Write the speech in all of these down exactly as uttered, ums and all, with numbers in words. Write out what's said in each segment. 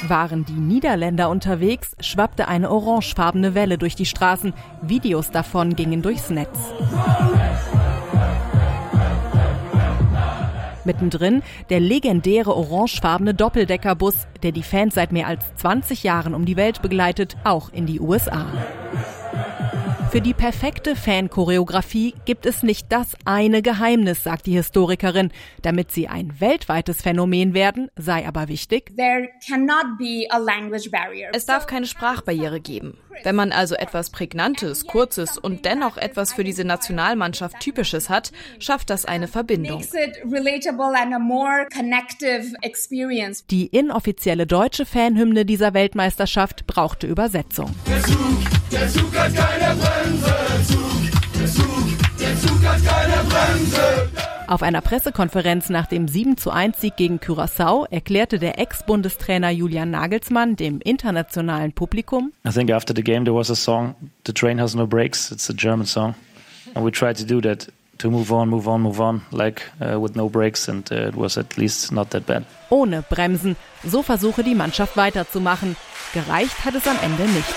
Waren die Niederländer unterwegs, schwappte eine orangefarbene Welle durch die Straßen. Videos davon gingen durchs Netz. Mittendrin der legendäre orangefarbene Doppeldeckerbus, der die Fans seit mehr als zwanzig Jahren um die Welt begleitet, auch in die U S A. Für die perfekte Fan-Choreografie gibt es nicht das eine Geheimnis, sagt die Historikerin. Damit sie ein weltweites Phänomen werden, sei aber wichtig: There cannot be a language barrier. Es darf keine Sprachbarriere geben. Wenn man also etwas Prägnantes, Kurzes und dennoch etwas für diese Nationalmannschaft Typisches hat, schafft das eine Verbindung. Makes it relatable and a more connective experience. Die inoffizielle deutsche Fanhymne dieser Weltmeisterschaft brauchte Übersetzung. Der Zug, der Zug hat keine Bremse. Zug, der Zug, der Zug hat keine Bremse. Auf einer Pressekonferenz nach dem sieben zu eins Sieg gegen Curaçao erklärte der Ex-Bundestrainer Julian Nagelsmann dem internationalen Publikum: I think after the game there was a song, The Train Has No Brakes. It's a German song. And we tried to do that, to move on, move on, move on, like uh, with no brakes, and uh, it was at least not that bad. Ohne Bremsen. So versuche die Mannschaft weiterzumachen. Gereicht hat es am Ende nicht.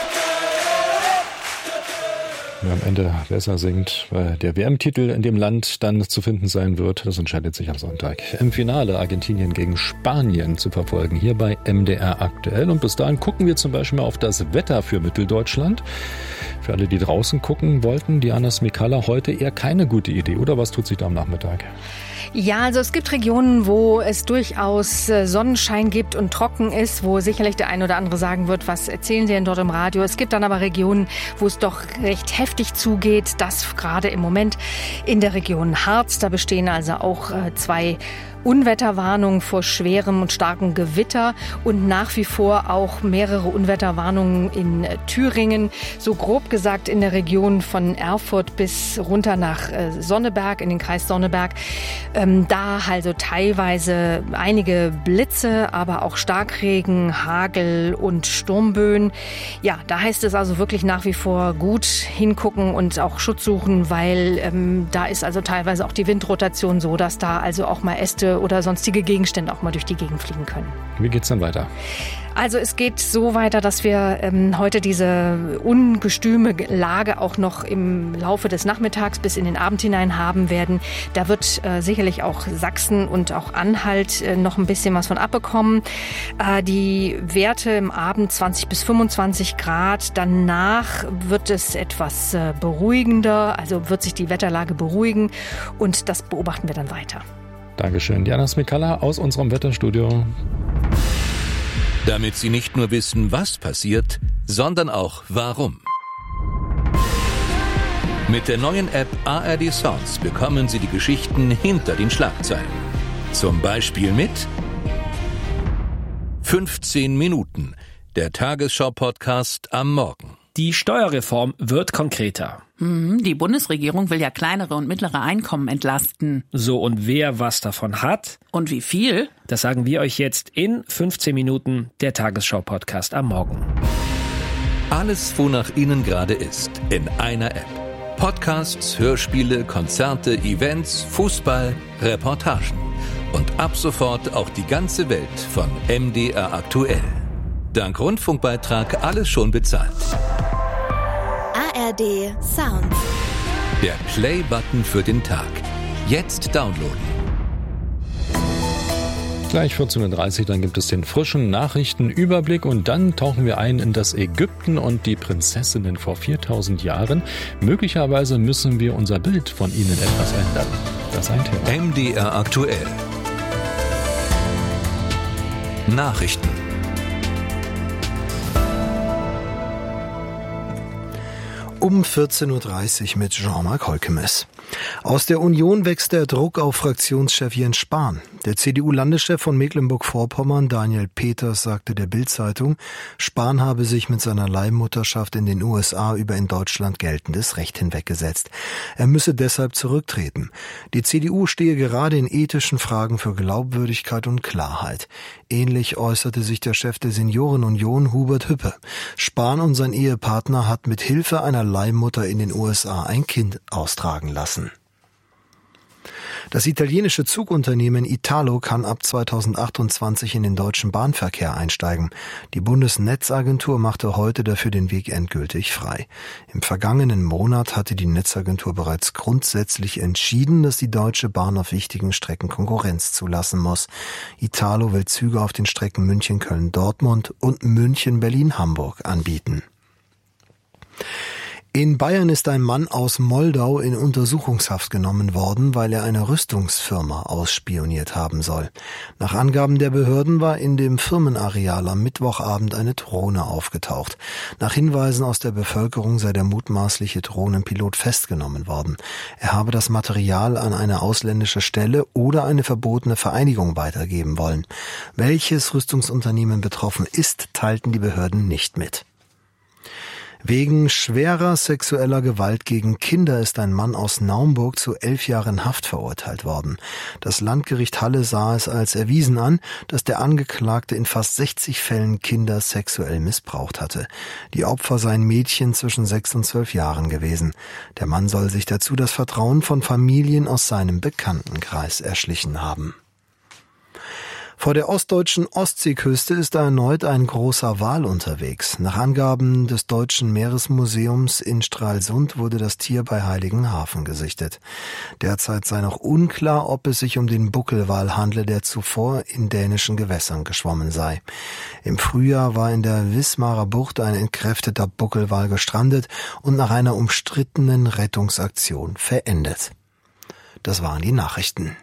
Wer am Ende besser singt, weil der W M-Titel in dem Land dann zu finden sein wird, das entscheidet sich am Sonntag. Im Finale Argentinien gegen Spanien zu verfolgen, hier bei M D R aktuell. Und bis dahin gucken wir zum Beispiel mal auf das Wetter für Mitteldeutschland. Für alle, die draußen gucken wollten, Diana Smikalla, heute eher keine gute Idee, oder was tut sich da am Nachmittag? Ja, also es gibt Regionen, wo es durchaus Sonnenschein gibt und trocken ist, wo sicherlich der ein oder andere sagen wird, was erzählen Sie denn dort im Radio? Es gibt dann aber Regionen, wo es doch recht heftig zugeht. Das gerade im Moment in der Region Harz. Da bestehen also auch zwei Unwetterwarnungen vor schwerem und starkem Gewitter und nach wie vor auch mehrere Unwetterwarnungen in Thüringen. So grob gesagt in der Region von Erfurt bis runter nach Sonneberg, in den Kreis Sonneberg. Ähm, da also teilweise einige Blitze, aber auch Starkregen, Hagel und Sturmböen. Ja, da heißt es also wirklich nach wie vor gut hingucken und auch Schutz suchen, weil ähm, da ist also teilweise auch die Windrotation so, dass da also auch mal Äste oder sonstige Gegenstände auch mal durch die Gegend fliegen können. Wie geht's dann weiter? Also es geht so weiter, dass wir ähm, heute diese ungestüme Lage auch noch im Laufe des Nachmittags bis in den Abend hinein haben werden. Da wird äh, sicherlich auch Sachsen und auch Anhalt äh, noch ein bisschen was von abbekommen. Äh, die Werte im Abend zwanzig bis fünfundzwanzig Grad. Danach wird es etwas äh, beruhigender, also wird sich die Wetterlage beruhigen und das beobachten wir dann weiter. Dankeschön, Diana Smikalla aus unserem Wetterstudio. Damit Sie nicht nur wissen, was passiert, sondern auch warum. Mit der neuen App A R D Sounds bekommen Sie die Geschichten hinter den Schlagzeilen. Zum Beispiel mit fünfzehn Minuten, der Tagesschau-Podcast am Morgen. Die Steuerreform wird konkreter. Die Bundesregierung will ja kleinere und mittlere Einkommen entlasten. So, und wer was davon hat? Und wie viel? Das sagen wir euch jetzt in fünfzehn Minuten, der Tagesschau-Podcast am Morgen. Alles, wonach Ihnen gerade ist, in einer App. Podcasts, Hörspiele, Konzerte, Events, Fußball, Reportagen. Und ab sofort auch die ganze Welt von M D R aktuell. Dank Rundfunkbeitrag alles schon bezahlt. A R D Sounds. Der Play-Button für den Tag. Jetzt downloaden. Gleich vierzehn Uhr dreißig, dann gibt es den frischen Nachrichtenüberblick und dann tauchen wir ein in das Ägypten und die Prinzessinnen vor viertausend Jahren. Möglicherweise müssen wir unser Bild von ihnen etwas ändern. Das ist ein Thema. M D R aktuell. Nachrichten. Um vierzehn Uhr dreißig mit Jean-Marc Holkemes. Aus der Union wächst der Druck auf Fraktionschef Jens Spahn. Der C D U-Landeschef von Mecklenburg-Vorpommern, Daniel Peters, sagte der Bild-Zeitung, Spahn habe sich mit seiner Leihmutterschaft in den U S A über in Deutschland geltendes Recht hinweggesetzt. Er müsse deshalb zurücktreten. Die C D U stehe gerade in ethischen Fragen für Glaubwürdigkeit und Klarheit. Ähnlich äußerte sich der Chef der Seniorenunion, Hubert Hüppe. Spahn und sein Ehepartner hat mit Hilfe einer Leihmutter in den U S A ein Kind austragen lassen. Das italienische Zugunternehmen Italo kann ab zweitausendachtundzwanzig in den deutschen Bahnverkehr einsteigen. Die Bundesnetzagentur machte heute dafür den Weg endgültig frei. Im vergangenen Monat hatte die Netzagentur bereits grundsätzlich entschieden, dass die Deutsche Bahn auf wichtigen Strecken Konkurrenz zulassen muss. Italo will Züge auf den Strecken München, Köln, Dortmund und München, Berlin, Hamburg anbieten. In Bayern ist ein Mann aus Moldau in Untersuchungshaft genommen worden, weil er eine Rüstungsfirma ausspioniert haben soll. Nach Angaben der Behörden war in dem Firmenareal am Mittwochabend eine Drohne aufgetaucht. Nach Hinweisen aus der Bevölkerung sei der mutmaßliche Drohnenpilot festgenommen worden. Er habe das Material an eine ausländische Stelle oder eine verbotene Vereinigung weitergeben wollen. Welches Rüstungsunternehmen betroffen ist, teilten die Behörden nicht mit. Wegen schwerer sexueller Gewalt gegen Kinder ist ein Mann aus Naumburg zu elf Jahren Haft verurteilt worden. Das Landgericht Halle sah es als erwiesen an, dass der Angeklagte in fast sechzig Fällen Kinder sexuell missbraucht hatte. Die Opfer seien Mädchen zwischen sechs und zwölf Jahren gewesen. Der Mann soll sich dazu das Vertrauen von Familien aus seinem Bekanntenkreis erschlichen haben. Vor der ostdeutschen Ostseeküste ist erneut ein großer Wal unterwegs. Nach Angaben des Deutschen Meeresmuseums in Stralsund wurde das Tier bei Heiligenhafen gesichtet. Derzeit sei noch unklar, ob es sich um den Buckelwal handle, der zuvor in dänischen Gewässern geschwommen sei. Im Frühjahr war in der Wismarer Bucht ein entkräfteter Buckelwal gestrandet und nach einer umstrittenen Rettungsaktion verendet. Das waren die Nachrichten.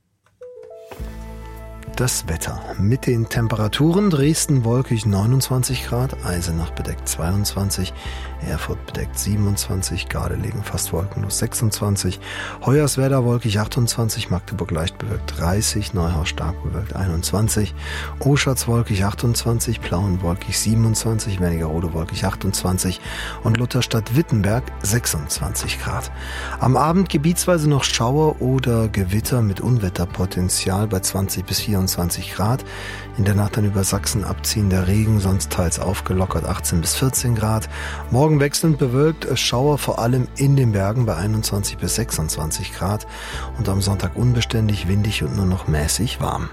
Das Wetter. Mit den Temperaturen: Dresden wolkig neunundzwanzig Grad, Eisenach bedeckt zweiundzwanzig, Erfurt bedeckt siebenundzwanzig, Gardelegen fast wolkenlos sechsundzwanzig, Hoyerswerda wolkig achtundzwanzig, Magdeburg leicht bewölkt dreißig, Neuhaus stark bewölkt einundzwanzig, Oschatz wolkig achtundzwanzig, Plauen wolkig siebenundzwanzig, Wernigerode wolkig achtundzwanzig und Lutherstadt-Wittenberg sechsundzwanzig Grad. Am Abend gebietsweise noch Schauer oder Gewitter mit Unwetterpotenzial bei zwanzig bis vierundzwanzig Grad. In der Nacht dann über Sachsen abziehender Regen, sonst teils aufgelockert achtzehn bis vierzehn Grad. Morgen wechselnd bewölkt, Schauer vor allem in den Bergen bei einundzwanzig bis sechsundzwanzig Grad und am Sonntag unbeständig, windig und nur noch mäßig warm.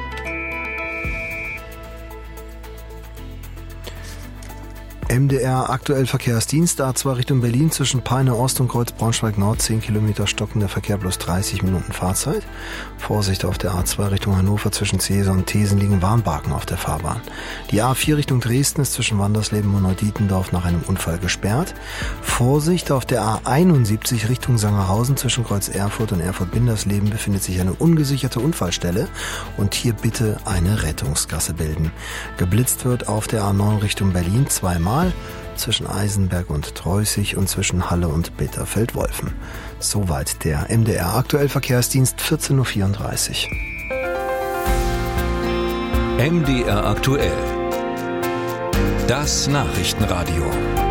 M D R aktuell Verkehrsdienst, A zwei Richtung Berlin zwischen Peine Ost und Kreuz Braunschweig Nord, zehn Kilometer stockender Verkehr plus dreißig Minuten Fahrzeit. Vorsicht auf der A zwei Richtung Hannover zwischen Cäsar und Thesen liegen Warnbarken auf der Fahrbahn. Die A vier Richtung Dresden ist zwischen Wandersleben und Neudietendorf nach einem Unfall gesperrt. Vorsicht auf der A einundsiebzig Richtung Sangerhausen zwischen Kreuz Erfurt und Erfurt-Bindersleben befindet sich eine ungesicherte Unfallstelle und hier bitte eine Rettungsgasse bilden. Geblitzt wird auf der A neun Richtung Berlin zweimal, zwischen Eisenberg und Treußig und zwischen Halle und Bitterfeld-Wolfen. Soweit der M D R aktuell Verkehrsdienst, vierzehn Uhr vierunddreißig. M D R aktuell. Das Nachrichtenradio.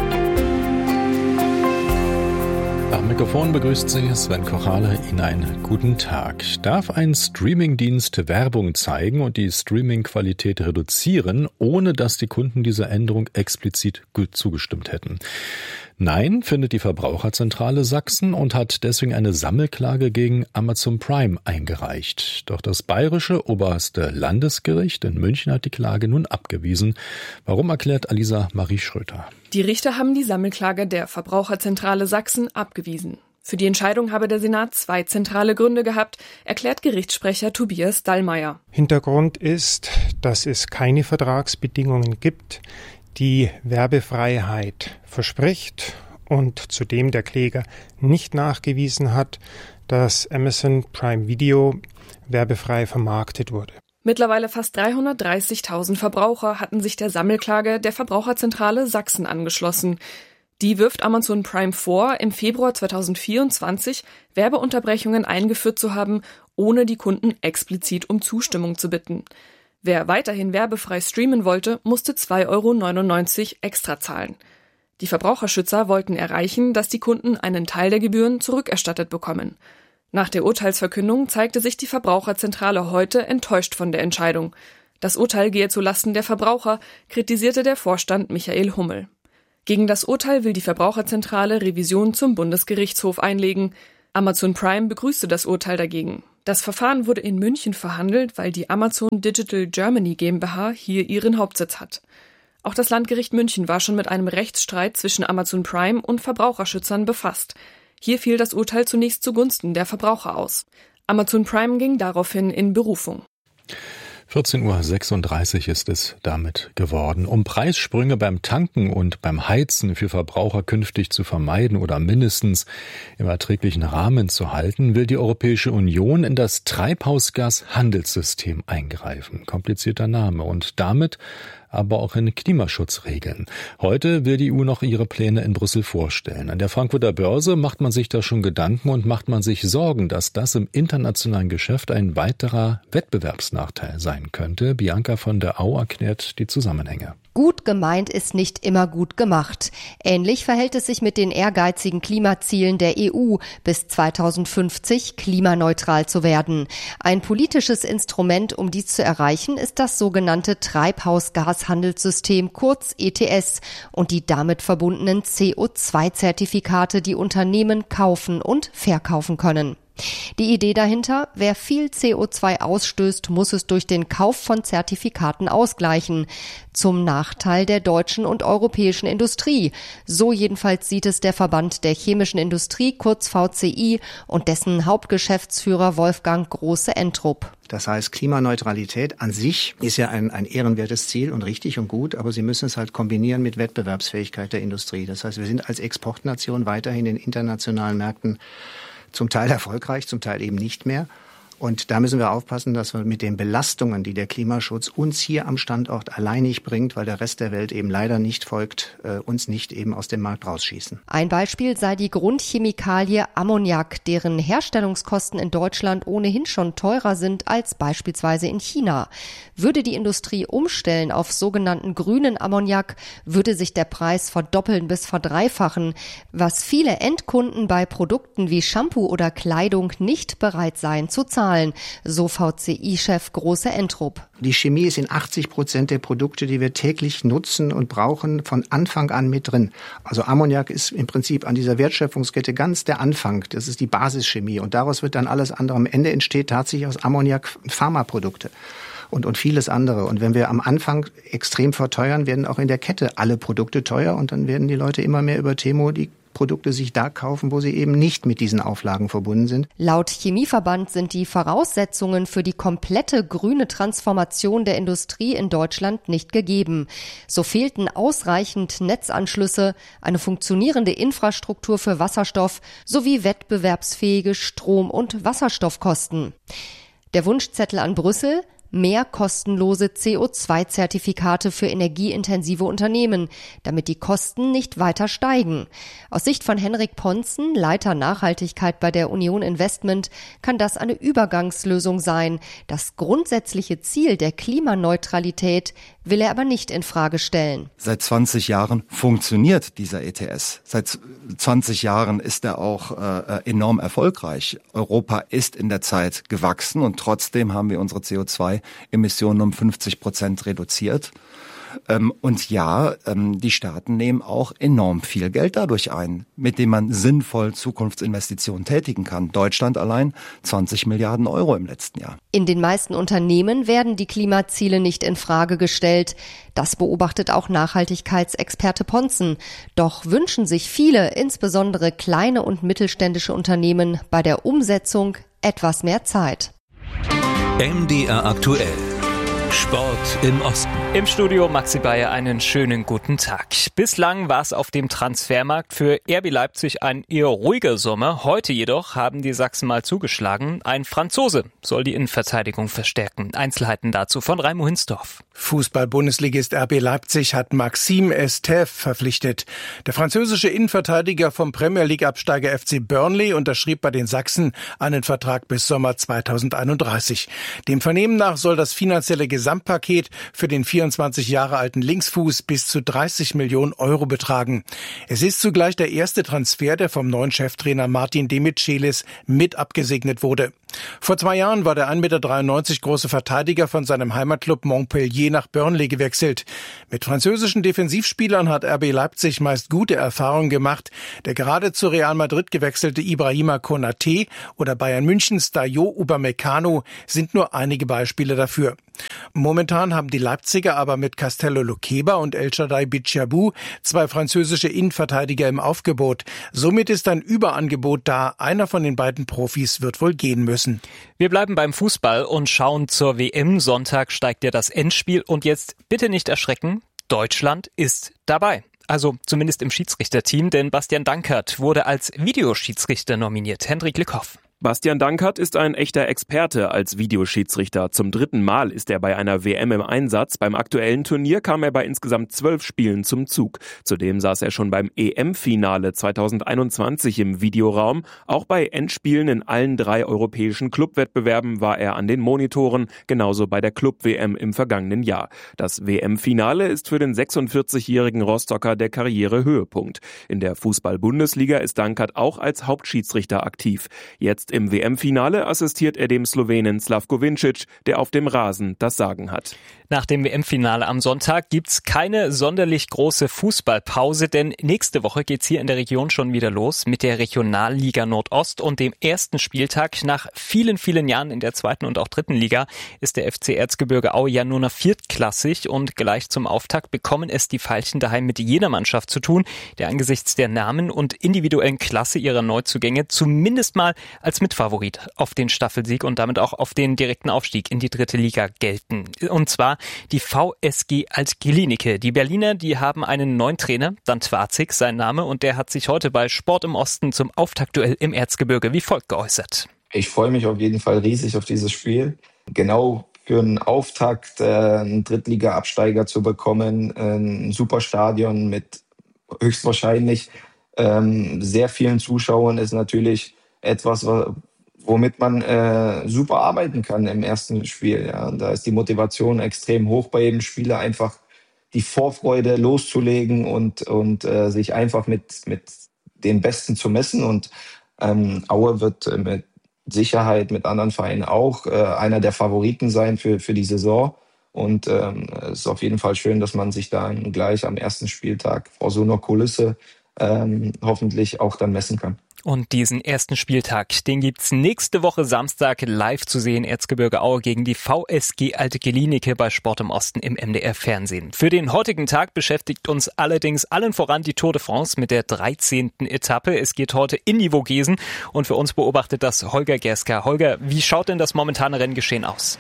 Am Mikrofon begrüßt Sie Sven Kochale. Ihnen einen guten Tag. Darf ein Streamingdienst Werbung zeigen und die Streamingqualität reduzieren, ohne dass die Kunden dieser Änderung explizit zugestimmt hätten? Nein, findet die Verbraucherzentrale Sachsen und hat deswegen eine Sammelklage gegen Amazon Prime eingereicht. Doch das bayerische oberste Landesgericht in München hat die Klage nun abgewiesen. Warum, erklärt Alisa Marie Schröter. Die Richter haben die Sammelklage der Verbraucherzentrale Sachsen abgewiesen. Für die Entscheidung habe der Senat zwei zentrale Gründe gehabt, erklärt Gerichtssprecher Tobias Dallmayr. Hintergrund ist, dass es keine Vertragsbedingungen gibt, die Werbefreiheit verspricht und zudem der Kläger nicht nachgewiesen hat, dass Amazon Prime Video werbefrei vermarktet wurde. Mittlerweile fast dreihundertdreißigtausend Verbraucher hatten sich der Sammelklage der Verbraucherzentrale Sachsen angeschlossen. Die wirft Amazon Prime vor, im Februar zweitausendvierundzwanzig Werbeunterbrechungen eingeführt zu haben, ohne die Kunden explizit um Zustimmung zu bitten. Wer weiterhin werbefrei streamen wollte, musste zwei Euro neunundneunzig extra zahlen. Die Verbraucherschützer wollten erreichen, dass die Kunden einen Teil der Gebühren zurückerstattet bekommen. Nach der Urteilsverkündung zeigte sich die Verbraucherzentrale heute enttäuscht von der Entscheidung. Das Urteil gehe zulasten der Verbraucher, kritisierte der Vorstand Michael Hummel. Gegen das Urteil will die Verbraucherzentrale Revision zum Bundesgerichtshof einlegen. Amazon Prime begrüßte das Urteil dagegen. Das Verfahren wurde in München verhandelt, weil die Amazon Digital Germany GmbH hier ihren Hauptsitz hat. Auch das Landgericht München war schon mit einem Rechtsstreit zwischen Amazon Prime und Verbraucherschützern befasst. Hier fiel das Urteil zunächst zugunsten der Verbraucher aus. Amazon Prime ging daraufhin in Berufung. vierzehn Uhr sechsunddreißig ist es damit geworden. Um Preissprünge beim Tanken und beim Heizen für Verbraucher künftig zu vermeiden oder mindestens im erträglichen Rahmen zu halten, will die Europäische Union in das Treibhausgashandelssystem eingreifen. Komplizierter Name und damit aber auch in Klimaschutzregeln. Heute will die E U noch ihre Pläne in Brüssel vorstellen. An der Frankfurter Börse macht man sich da schon Gedanken und macht man sich Sorgen, dass das im internationalen Geschäft ein weiterer Wettbewerbsnachteil sein könnte. Bianca von der Au erklärt die Zusammenhänge. Gut gemeint ist nicht immer gut gemacht. Ähnlich verhält es sich mit den ehrgeizigen Klimazielen der E U, bis zweitausendfünfzig klimaneutral zu werden. Ein politisches Instrument, um dies zu erreichen, ist das sogenannte Treibhausgashandelssystem, kurz E T S, und die damit verbundenen C O zwei Zertifikate, die Unternehmen kaufen und verkaufen können. Die Idee dahinter: Wer viel C O zwei ausstößt, muss es durch den Kauf von Zertifikaten ausgleichen. Zum Nachteil der deutschen und europäischen Industrie. So jedenfalls sieht es der Verband der chemischen Industrie, kurz V C I, und dessen Hauptgeschäftsführer Wolfgang Große-Entrup. Das heißt, Klimaneutralität an sich ist ja ein, ein ehrenwertes Ziel und richtig und gut, aber Sie müssen es halt kombinieren mit Wettbewerbsfähigkeit der Industrie. Das heißt, wir sind als Exportnation weiterhin in internationalen Märkten zum Teil erfolgreich, zum Teil eben nicht mehr. Und da müssen wir aufpassen, dass wir mit den Belastungen, die der Klimaschutz uns hier am Standort alleinig bringt, weil der Rest der Welt eben leider nicht folgt, äh, uns nicht eben aus dem Markt rausschießen. Ein Beispiel sei die Grundchemikalie Ammoniak, deren Herstellungskosten in Deutschland ohnehin schon teurer sind als beispielsweise in China. Würde die Industrie umstellen auf sogenannten grünen Ammoniak, würde sich der Preis verdoppeln bis verdreifachen, was viele Endkunden bei Produkten wie Shampoo oder Kleidung nicht bereit seien zu zahlen. So V C I-Chef Große-Entrup. Die Chemie ist in achtzig Prozent der Produkte, die wir täglich nutzen und brauchen, von Anfang an mit drin. Also Ammoniak ist im Prinzip an dieser Wertschöpfungskette ganz der Anfang. Das ist die Basischemie und daraus wird dann alles andere. Am Ende entsteht tatsächlich aus Ammoniak Pharmaprodukte. Und, und vieles andere. Und wenn wir am Anfang extrem verteuern, werden auch in der Kette alle Produkte teuer und dann werden die Leute immer mehr über Temo die Produkte sich da kaufen, wo sie eben nicht mit diesen Auflagen verbunden sind. Laut Chemieverband sind die Voraussetzungen für die komplette grüne Transformation der Industrie in Deutschland nicht gegeben. So fehlten ausreichend Netzanschlüsse, eine funktionierende Infrastruktur für Wasserstoff sowie wettbewerbsfähige Strom- und Wasserstoffkosten. Der Wunschzettel an Brüssel: mehr kostenlose C O zwei Zertifikate für energieintensive Unternehmen, damit die Kosten nicht weiter steigen. Aus Sicht von Henrik Ponzen, Leiter Nachhaltigkeit bei der Union Investment, kann das eine Übergangslösung sein. Das grundsätzliche Ziel der Klimaneutralität will er aber nicht in Frage stellen. Seit zwanzig Jahren funktioniert dieser E T S. Seit zwanzig Jahren ist er auch äh, enorm erfolgreich. Europa ist in der Zeit gewachsen und trotzdem haben wir unsere C O zwei Emissionen um fünfzig Prozent reduziert. Ähm, und ja, ähm, die Staaten nehmen auch enorm viel Geld dadurch ein, mit dem man sinnvoll Zukunftsinvestitionen tätigen kann. Deutschland allein zwanzig Milliarden Euro im letzten Jahr. In den meisten Unternehmen werden die Klimaziele nicht in Frage gestellt. Das beobachtet auch Nachhaltigkeitsexperte Ponzen. Doch wünschen sich viele, insbesondere kleine und mittelständische Unternehmen, bei der Umsetzung etwas mehr Zeit. M D R aktuell. Sport im Osten. Im Studio Maxi Bayer, einen schönen guten Tag. Bislang war es auf dem Transfermarkt für R B Leipzig ein eher ruhiger Sommer. Heute jedoch haben die Sachsen mal zugeschlagen. Ein Franzose soll die Innenverteidigung verstärken. Einzelheiten dazu von Raimo Hinsdorf. Fußball-Bundesligist R B Leipzig hat Maxime Estève verpflichtet. Der französische Innenverteidiger vom Premier League-Absteiger F C Burnley unterschrieb bei den Sachsen einen Vertrag bis Sommer zweitausendeinunddreißig. Dem Vernehmen nach soll das finanzielle Gesamtpaket für den vierundzwanzig Jahre alten Linksfuß bis zu dreißig Millionen Euro betragen. Es ist zugleich der erste Transfer, der vom neuen Cheftrainer Martin Demichelis mit abgesegnet wurde. Vor zwei Jahren war der ein Meter dreiundneunzig große Verteidiger von seinem Heimatclub Montpellier nach Burnley gewechselt. Mit französischen Defensivspielern hat R B Leipzig meist gute Erfahrungen gemacht. Der gerade zu Real Madrid gewechselte Ibrahima Konaté oder Bayern Münchens Dayot Upamecano sind nur einige Beispiele dafür. Momentan haben die Leipziger aber mit Castello Luqueba und El Shaddai Bichabou zwei französische Innenverteidiger im Aufgebot. Somit ist ein Überangebot da. Einer von den beiden Profis wird wohl gehen müssen. Wir bleiben beim Fußball und schauen zur W M. Sonntag steigt ja das Endspiel und jetzt bitte nicht erschrecken, Deutschland ist dabei. Also zumindest im Schiedsrichterteam, denn Bastian Dankert wurde als Videoschiedsrichter nominiert. Hendrik Lückhoff. Bastian Dankert ist ein echter Experte als Videoschiedsrichter. Zum dritten Mal ist er bei einer W M im Einsatz. Beim aktuellen Turnier kam er bei insgesamt zwölf Spielen zum Zug. Zudem saß er schon beim E M-Finale zweitausendeinundzwanzig im Videoraum. Auch bei Endspielen in allen drei europäischen Clubwettbewerben war er an den Monitoren, genauso bei der Club-W M im vergangenen Jahr. Das W M-Finale ist für den sechsundvierzigjährigen Rostocker der Karrierehöhepunkt. In der Fußball-Bundesliga ist Dankert auch als Hauptschiedsrichter aktiv. Jetzt im W M-Finale assistiert er dem Slowenen Slavko Vincic, der auf dem Rasen das Sagen hat. Nach dem W M-Finale am Sonntag gibt's keine sonderlich große Fußballpause, denn nächste Woche geht's hier in der Region schon wieder los mit der Regionalliga Nordost und dem ersten Spieltag. Nach vielen, vielen Jahren in der zweiten und auch dritten Liga ist der F C Erzgebirge Aue ja nur noch viertklassig und gleich zum Auftakt bekommen es die Veilchen daheim mit jeder Mannschaft zu tun, der angesichts der Namen und individuellen Klasse ihrer Neuzugänge zumindest mal als Mitfavorit auf den Staffelsieg und damit auch auf den direkten Aufstieg in die dritte Liga gelten. Und zwar die V S G Alt-Glienicke. Die Berliner, die haben einen neuen Trainer, Dan Twarzig, sein Name, und der hat sich heute bei Sport im Osten zum Auftaktduell im Erzgebirge wie folgt geäußert. Ich freue mich auf jeden Fall riesig auf dieses Spiel. Genau für einen Auftakt, äh, einen Drittliga-Absteiger zu bekommen, ein super Stadion mit höchstwahrscheinlich ähm, sehr vielen Zuschauern ist natürlich etwas, womit man äh, super arbeiten kann im ersten Spiel. Ja. Und da ist die Motivation extrem hoch bei jedem Spieler, einfach die Vorfreude loszulegen und, und äh, sich einfach mit, mit den Besten zu messen. Und ähm, Aue wird äh, mit Sicherheit mit anderen Vereinen auch äh, einer der Favoriten sein für, für die Saison. Und ähm, es ist auf jeden Fall schön, dass man sich dann gleich am ersten Spieltag vor so einer Kulisse ähm, hoffentlich auch dann messen kann. Und diesen ersten Spieltag, den gibt's nächste Woche Samstag live zu sehen. Erzgebirge Aue gegen die V S G Alt-Glienicke bei Sport im Osten im M D R-Fernsehen. Für den heutigen Tag beschäftigt uns allerdings allen voran die Tour de France mit der dreizehnten Etappe. Es geht heute in die Vogesen und für uns beobachtet das Holger Gerska. Holger, wie schaut denn das momentane Renngeschehen aus?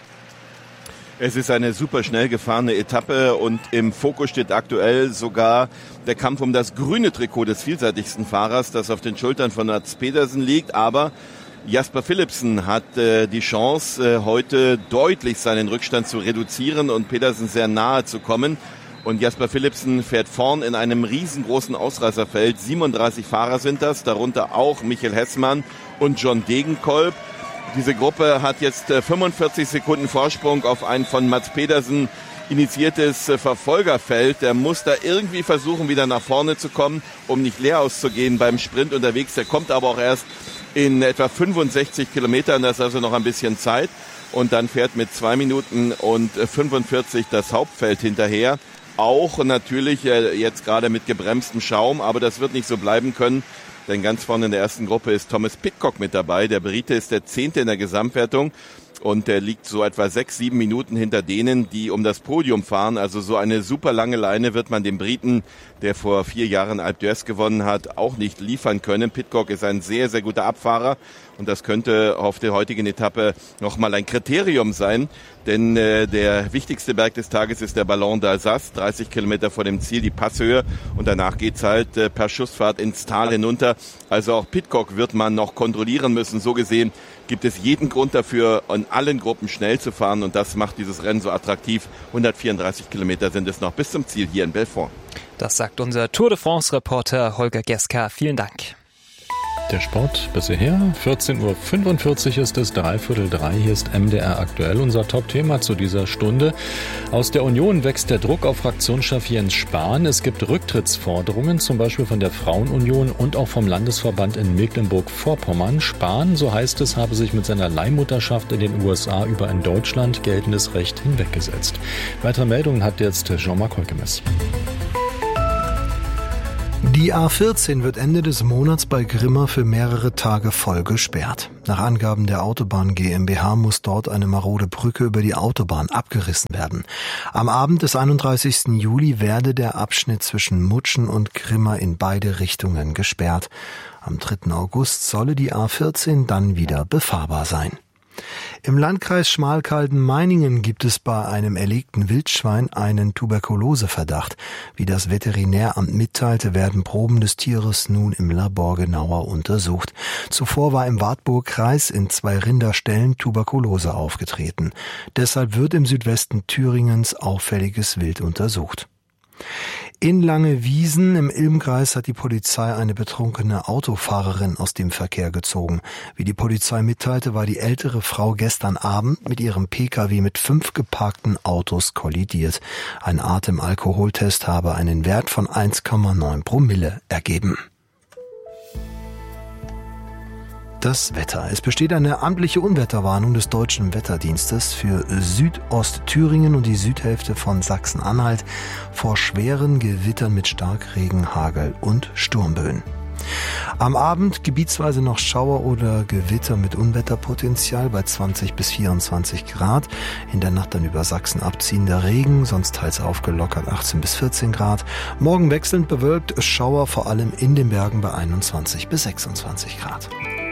Es ist eine super schnell gefahrene Etappe und im Fokus steht aktuell sogar der Kampf um das grüne Trikot des vielseitigsten Fahrers, das auf den Schultern von Mads Pedersen liegt. Aber Jasper Philipsen hat äh, die Chance, äh, heute deutlich seinen Rückstand zu reduzieren und Pedersen sehr nahe zu kommen. Und Jasper Philipsen fährt vorn in einem riesengroßen Ausreißerfeld. siebenunddreißig Fahrer sind das, darunter auch Michael Hessmann und John Degenkolb. Diese Gruppe hat jetzt fünfundvierzig Sekunden Vorsprung auf ein von Mads Pedersen initiiertes Verfolgerfeld. Der muss da irgendwie versuchen, wieder nach vorne zu kommen, um nicht leer auszugehen beim Sprint unterwegs. Der kommt aber auch erst in etwa fünfundsechzig Kilometern, das ist also noch ein bisschen Zeit. Und dann fährt mit zwei Minuten und fünfundvierzig das Hauptfeld hinterher. Auch natürlich jetzt gerade mit gebremstem Schaum, aber das wird nicht so bleiben können. Denn ganz vorne in der ersten Gruppe ist Thomas Pidcock mit dabei. Der Brite ist der Zehnte in der Gesamtwertung und der liegt so etwa sechs, sieben Minuten hinter denen, die um das Podium fahren. Also so eine super lange Leine wird man dem Briten, der vor vier Jahren Alpe d'Huez gewonnen hat, auch nicht liefern können. Pidcock ist ein sehr, sehr guter Abfahrer und das könnte auf der heutigen Etappe nochmal ein Kriterium sein. Denn äh, der wichtigste Berg des Tages ist der Ballon d'Alsace, dreißig Kilometer vor dem Ziel, die Passhöhe. Und danach geht's halt äh, per Schussfahrt ins Tal hinunter. Also auch Pidcock wird man noch kontrollieren müssen. So gesehen gibt es jeden Grund dafür, in allen Gruppen schnell zu fahren. Und das macht dieses Rennen so attraktiv. hundertvierunddreißig Kilometer sind es noch bis zum Ziel hier in Belfort. Das sagt unser Tour de France-Reporter Holger Gerska. Vielen Dank. Der Sport bis hierher. vierzehn Uhr fünfundvierzig ist es, dreiviertel drei. Hier ist M D R aktuell, unser Top-Thema zu dieser Stunde. Aus der Union wächst der Druck auf Fraktionschef Jens Spahn. Es gibt Rücktrittsforderungen, zum Beispiel von der Frauenunion und auch vom Landesverband in Mecklenburg-Vorpommern. Spahn, so heißt es, habe sich mit seiner Leihmutterschaft in den U S A über in Deutschland geltendes Recht hinweggesetzt. Weitere Meldungen hat jetzt Jean-Marc Holkemes. Die A vierzehn wird Ende des Monats bei Grimma für mehrere Tage voll gesperrt. Nach Angaben der Autobahn GmbH muss dort eine marode Brücke über die Autobahn abgerissen werden. Am Abend des einunddreißigsten Juli werde der Abschnitt zwischen Mutschen und Grimma in beide Richtungen gesperrt. Am dritten August solle die A vierzehn dann wieder befahrbar sein. Im Landkreis Schmalkalden-Meiningen gibt es bei einem erlegten Wildschwein einen Tuberkuloseverdacht. Wie das Veterinäramt mitteilte, werden Proben des Tieres nun im Labor genauer untersucht. Zuvor war im Wartburgkreis in zwei Rinderställen Tuberkulose aufgetreten. Deshalb wird im Südwesten Thüringens auffälliges Wild untersucht. In Langewiesen im Ilmkreis hat die Polizei eine betrunkene Autofahrerin aus dem Verkehr gezogen. Wie die Polizei mitteilte, war die ältere Frau gestern Abend mit ihrem Pkw mit fünf geparkten Autos kollidiert. Ein Atemalkoholtest habe einen Wert von eins Komma neun Promille ergeben. Das Wetter. Es besteht eine amtliche Unwetterwarnung des Deutschen Wetterdienstes für Südostthüringen und die Südhälfte von Sachsen-Anhalt vor schweren Gewittern mit Starkregen, Hagel und Sturmböen. Am Abend gebietsweise noch Schauer oder Gewitter mit Unwetterpotenzial bei zwanzig bis vierundzwanzig Grad. In der Nacht dann über Sachsen abziehender Regen, sonst teils aufgelockert achtzehn bis vierzehn Grad. Morgen wechselnd bewölkt, Schauer vor allem in den Bergen bei einundzwanzig bis sechsundzwanzig Grad.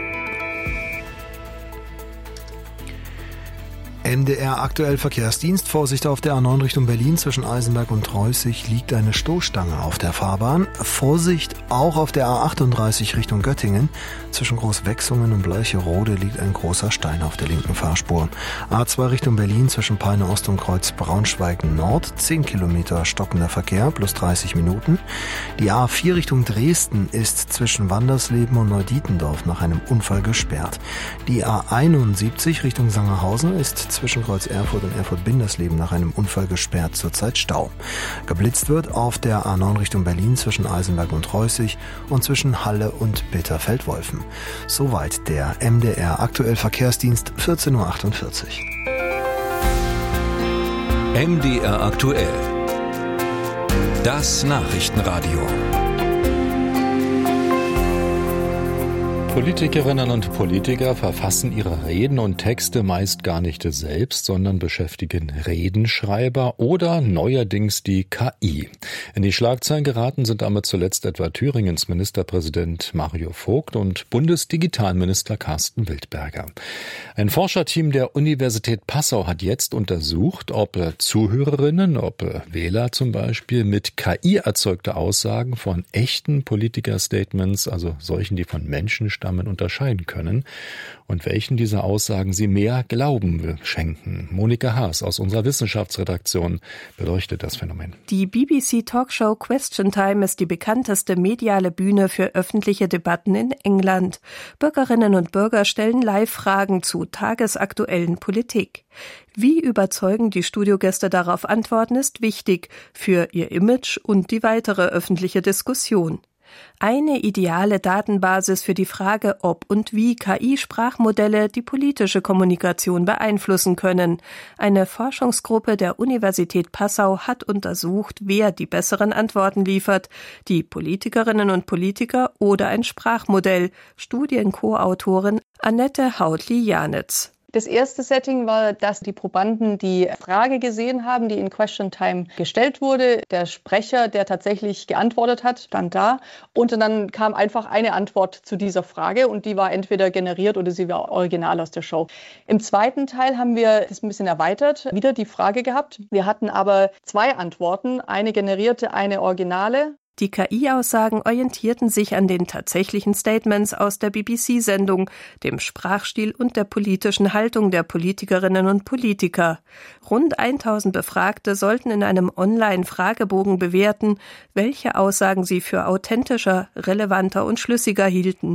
M D R aktuell Verkehrsdienst. Vorsicht auf der A neun Richtung Berlin zwischen Eisenberg und Treußig liegt eine Stoßstange auf der Fahrbahn. Vorsicht auch auf der A achtunddreißig Richtung Göttingen. Zwischen Großwechsungen und Bleicherode liegt ein großer Stein auf der linken Fahrspur. A zwei Richtung Berlin zwischen Peine Ost und Kreuz Braunschweig Nord. zehn Kilometer stockender Verkehr plus dreißig Minuten. Die A vier Richtung Dresden ist zwischen Wandersleben und Neudietendorf nach einem Unfall gesperrt. Die A einundsiebzig Richtung Sangerhausen ist zwischen Kreuz Erfurt und Erfurt-Bindersleben nach einem Unfall gesperrt, zurzeit Stau. Geblitzt wird auf der A neun Richtung Berlin zwischen Eisenberg und Treußig und zwischen Halle und Bitterfeld-Wolfen. Soweit der M D R aktuell Verkehrsdienst, vierzehn Uhr achtundvierzig. M D R aktuell. Das Nachrichtenradio. Politikerinnen und Politiker verfassen ihre Reden und Texte meist gar nicht selbst, sondern beschäftigen Redenschreiber oder neuerdings die K I. In die Schlagzeilen geraten sind damit zuletzt etwa Thüringens Ministerpräsident Mario Vogt und Bundesdigitalminister Carsten Wildberger. Ein Forscherteam der Universität Passau hat jetzt untersucht, ob Zuhörerinnen, ob Wähler zum Beispiel mit K I erzeugte Aussagen von echten Politikerstatements, also solchen, die von Menschen stammen, unterscheiden können und welchen dieser Aussagen sie mehr Glauben schenken. Monika Haas aus unserer Wissenschaftsredaktion beleuchtet das Phänomen. Die B B C-Talkshow Question Time ist die bekannteste mediale Bühne für öffentliche Debatten in England. Bürgerinnen und Bürger stellen Live-Fragen zu tagesaktuellen Politik. Wie überzeugend die Studiogäste darauf antworten, ist wichtig für ihr Image und die weitere öffentliche Diskussion. Eine ideale Datenbasis für die Frage, ob und wie K I-Sprachmodelle die politische Kommunikation beeinflussen können. Eine Forschungsgruppe der Universität Passau hat untersucht, wer die besseren Antworten liefert, die Politikerinnen und Politiker oder ein Sprachmodell. Studien-Co-Autorin Annette Hautli-Janitz. Das erste Setting war, dass die Probanden die Frage gesehen haben, die in Question Time gestellt wurde. Der Sprecher, der tatsächlich geantwortet hat, stand da. Und dann kam einfach eine Antwort zu dieser Frage und die war entweder generiert oder sie war original aus der Show. Im zweiten Teil haben wir das ein bisschen erweitert, wieder die Frage gehabt. Wir hatten aber zwei Antworten, eine generierte, eine originale. Die K I-Aussagen orientierten sich an den tatsächlichen Statements aus der B B C-Sendung, dem Sprachstil und der politischen Haltung der Politikerinnen und Politiker. Rund tausend Befragte sollten in einem Online-Fragebogen bewerten, welche Aussagen sie für authentischer, relevanter und schlüssiger hielten.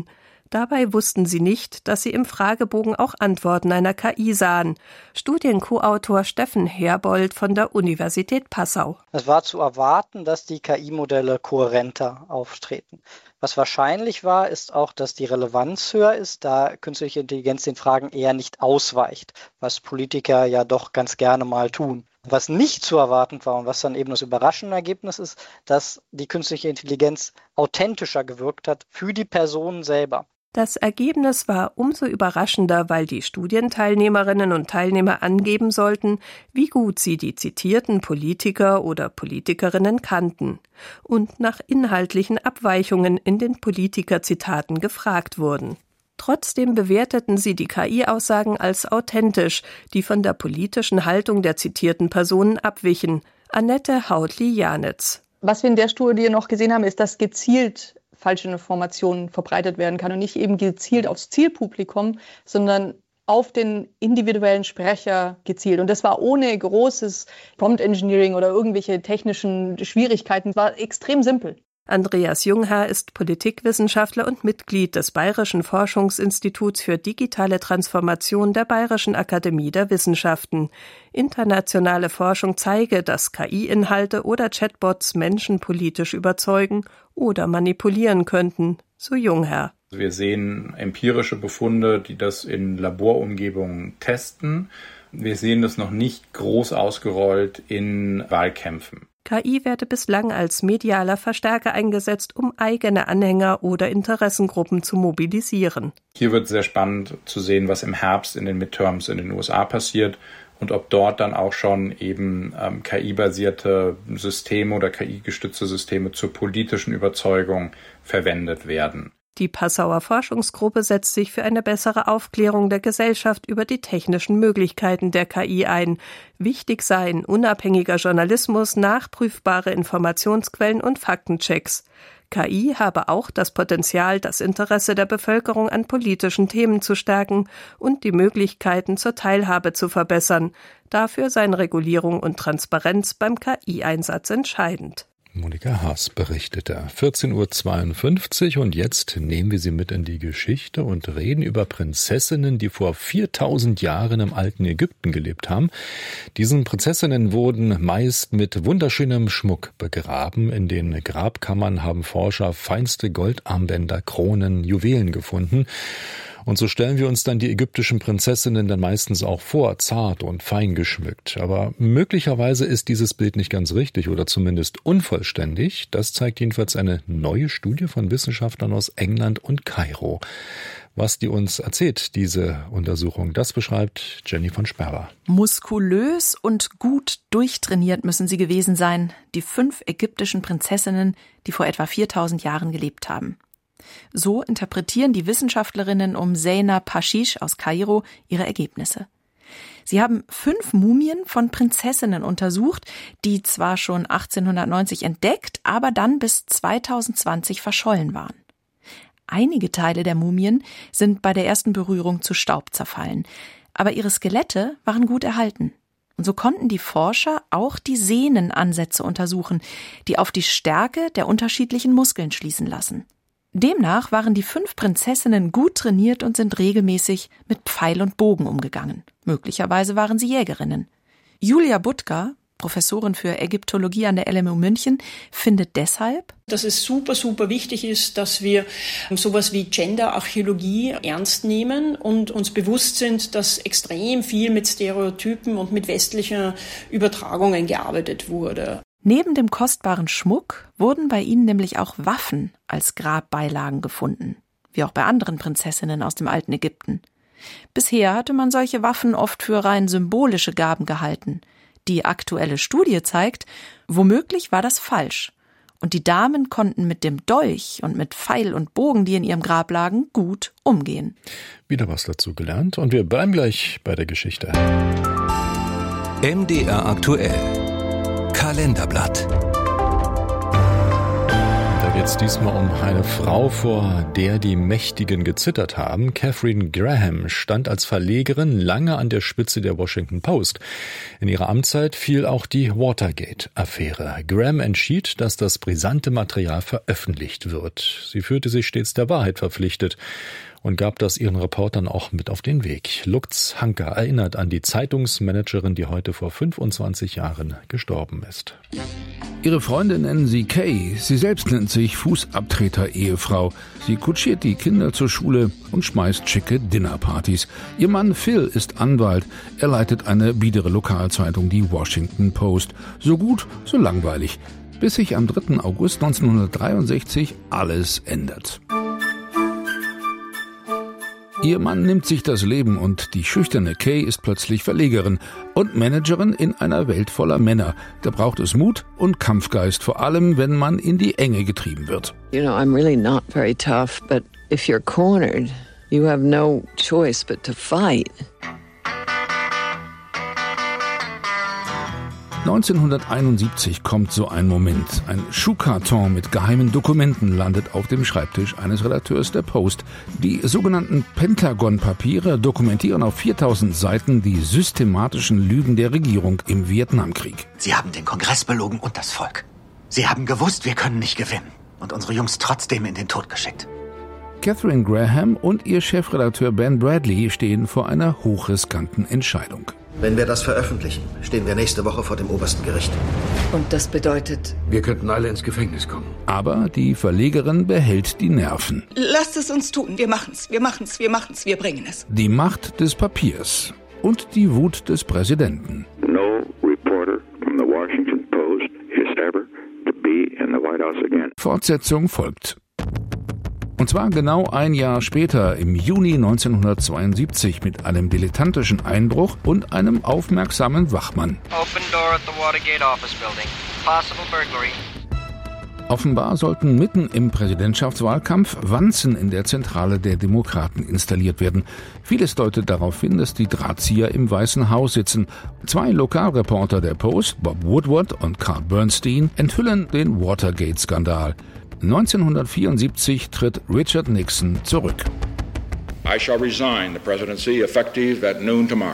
Dabei wussten sie nicht, dass sie im Fragebogen auch Antworten einer K I sahen. Studienkoautor Steffen Herbold von der Universität Passau. Es war zu erwarten, dass die K I-Modelle kohärenter auftreten. Was wahrscheinlich war, ist auch, dass die Relevanz höher ist, da künstliche Intelligenz den Fragen eher nicht ausweicht, was Politiker ja doch ganz gerne mal tun. Was nicht zu erwarten war und was dann eben das überraschende Ergebnis ist, dass die künstliche Intelligenz authentischer gewirkt hat für die Person selber. Das Ergebnis war umso überraschender, weil die Studienteilnehmerinnen und Teilnehmer angeben sollten, wie gut sie die zitierten Politiker oder Politikerinnen kannten und nach inhaltlichen Abweichungen in den Politikerzitaten gefragt wurden. Trotzdem bewerteten sie die K I-Aussagen als authentisch, die von der politischen Haltung der zitierten Personen abwichen. Annette Hautli-Janitz. Was wir in der Studie noch gesehen haben, ist, dass gezielt falsche Informationen verbreitet werden kann und nicht eben gezielt aufs Zielpublikum, sondern auf den individuellen Sprecher gezielt. Und das war ohne großes Prompt Engineering oder irgendwelche technischen Schwierigkeiten. Es war extrem simpel. Andreas Jungherr ist Politikwissenschaftler und Mitglied des Bayerischen Forschungsinstituts für digitale Transformation der Bayerischen Akademie der Wissenschaften. Internationale Forschung zeige, dass K I-Inhalte oder Chatbots Menschen politisch überzeugen oder manipulieren könnten, so Jungherr. Wir sehen empirische Befunde, die das in Laborumgebungen testen. Wir sehen das noch nicht groß ausgerollt in Wahlkämpfen. K I werde bislang als medialer Verstärker eingesetzt, um eigene Anhänger oder Interessengruppen zu mobilisieren. Hier wird sehr spannend zu sehen, was im Herbst in den Midterms in den U S A passiert und ob dort dann auch schon eben ähm, K I-basierte Systeme oder K I-gestützte Systeme zur politischen Überzeugung verwendet werden. Die Passauer Forschungsgruppe setzt sich für eine bessere Aufklärung der Gesellschaft über die technischen Möglichkeiten der K I ein. Wichtig seien unabhängiger Journalismus, nachprüfbare Informationsquellen und Faktenchecks. K I habe auch das Potenzial, das Interesse der Bevölkerung an politischen Themen zu stärken und die Möglichkeiten zur Teilhabe zu verbessern. Dafür seien Regulierung und Transparenz beim K I-Einsatz entscheidend. Monika Haas berichtete. vierzehn Uhr zweiundfünfzig und jetzt nehmen wir Sie mit in die Geschichte und reden über Prinzessinnen, die vor viertausend Jahren im alten Ägypten gelebt haben. Diesen Prinzessinnen wurden meist mit wunderschönem Schmuck begraben. In den Grabkammern haben Forscher feinste Goldarmbänder, Kronen, Juwelen gefunden. Und so stellen wir uns dann die ägyptischen Prinzessinnen dann meistens auch vor, zart und fein geschmückt. Aber möglicherweise ist dieses Bild nicht ganz richtig oder zumindest unvollständig. Das zeigt jedenfalls eine neue Studie von Wissenschaftlern aus England und Kairo. Was die uns erzählt, diese Untersuchung, das beschreibt Jenny von Sperber. Muskulös und gut durchtrainiert müssen sie gewesen sein, die fünf ägyptischen Prinzessinnen, die vor etwa viertausend Jahren gelebt haben. So interpretieren die Wissenschaftlerinnen um Zeynab Hashish aus Kairo ihre Ergebnisse. Sie haben fünf Mumien von Prinzessinnen untersucht, die zwar schon achtzehnhundertneunzig entdeckt, aber dann bis zweitausendzwanzig verschollen waren. Einige Teile der Mumien sind bei der ersten Berührung zu Staub zerfallen, aber ihre Skelette waren gut erhalten. Und so konnten die Forscher auch die Sehnenansätze untersuchen, die auf die Stärke der unterschiedlichen Muskeln schließen lassen. Demnach waren die fünf Prinzessinnen gut trainiert und sind regelmäßig mit Pfeil und Bogen umgegangen. Möglicherweise waren sie Jägerinnen. Julia Budka, Professorin für Ägyptologie an der L M U München, findet deshalb, dass es super, super wichtig ist, dass wir sowas wie Gender-Archäologie ernst nehmen und uns bewusst sind, dass extrem viel mit Stereotypen und mit westlichen Übertragungen gearbeitet wurde. Neben dem kostbaren Schmuck wurden bei ihnen nämlich auch Waffen als Grabbeilagen gefunden, wie auch bei anderen Prinzessinnen aus dem alten Ägypten. Bisher hatte man solche Waffen oft für rein symbolische Gaben gehalten. Die aktuelle Studie zeigt, womöglich war das falsch. Und die Damen konnten mit dem Dolch und mit Pfeil und Bogen, die in ihrem Grab lagen, gut umgehen. Wieder was dazu gelernt und wir bleiben gleich bei der Geschichte. M D R aktuell. Kalenderblatt. Der Jetzt diesmal um eine Frau, vor der die Mächtigen gezittert haben. Katharine Graham stand als Verlegerin lange an der Spitze der Washington Post. In ihrer Amtszeit fiel auch die Watergate-Affäre. Graham entschied, dass das brisante Material veröffentlicht wird. Sie fühlte sich stets der Wahrheit verpflichtet und gab das ihren Reportern auch mit auf den Weg. Lutz Hanker erinnert an die Zeitungsmanagerin, die heute vor fünfundzwanzig Jahren gestorben ist. Ihre Freunde nennen sie Kay. Sie selbst nennt sich Fußabtreter-Ehefrau. Sie kutschiert die Kinder zur Schule und schmeißt schicke Dinnerpartys. Ihr Mann Phil ist Anwalt. Er leitet eine biedere Lokalzeitung, die Washington Post. So gut, so langweilig. Bis sich am dritten August neunzehnhundertdreiundsechzig alles ändert. Ihr Mann nimmt sich das Leben und die schüchterne Kay ist plötzlich Verlegerin und Managerin in einer Welt voller Männer. Da braucht es Mut und Kampfgeist, vor allem wenn man in die Enge getrieben wird. You know, I'm really not very tough, but if you're cornered, you have no choice but to fight. neunzehnhunderteinundsiebzig kommt so ein Moment. Ein Schuhkarton mit geheimen Dokumenten landet auf dem Schreibtisch eines Redakteurs der Post. Die sogenannten Pentagon-Papiere dokumentieren auf viertausend Seiten die systematischen Lügen der Regierung im Vietnamkrieg. Sie haben den Kongress belogen und das Volk. Sie haben gewusst, wir können nicht gewinnen und unsere Jungs trotzdem in den Tod geschickt. Katharine Graham und ihr Chefredakteur Ben Bradley stehen vor einer hochriskanten Entscheidung. Wenn wir das veröffentlichen, stehen wir nächste Woche vor dem obersten Gericht. Und das bedeutet? Wir könnten alle ins Gefängnis kommen. Aber die Verlegerin behält die Nerven. Lasst es uns tun. Wir machen's, wir machen's, wir machen's, wir bringen es. Die Macht des Papiers und die Wut des Präsidenten. No reporter from the Washington Post is ever to be in the White House again. Fortsetzung folgt. Und zwar genau ein Jahr später, im Juni neunzehnhundertzweiundsiebzig, mit einem dilettantischen Einbruch und einem aufmerksamen Wachmann. Open door at the Watergate office building. Possible burglary. Offenbar sollten mitten im Präsidentschaftswahlkampf Wanzen in der Zentrale der Demokraten installiert werden. Vieles deutet darauf hin, dass die Drahtzieher im Weißen Haus sitzen. Zwei Lokalreporter der Post, Bob Woodward und Carl Bernstein, enthüllen den Watergate-Skandal. neunzehnhundertvierundsiebzig tritt Richard Nixon zurück. I shall resign the presidency effective at noon tomorrow.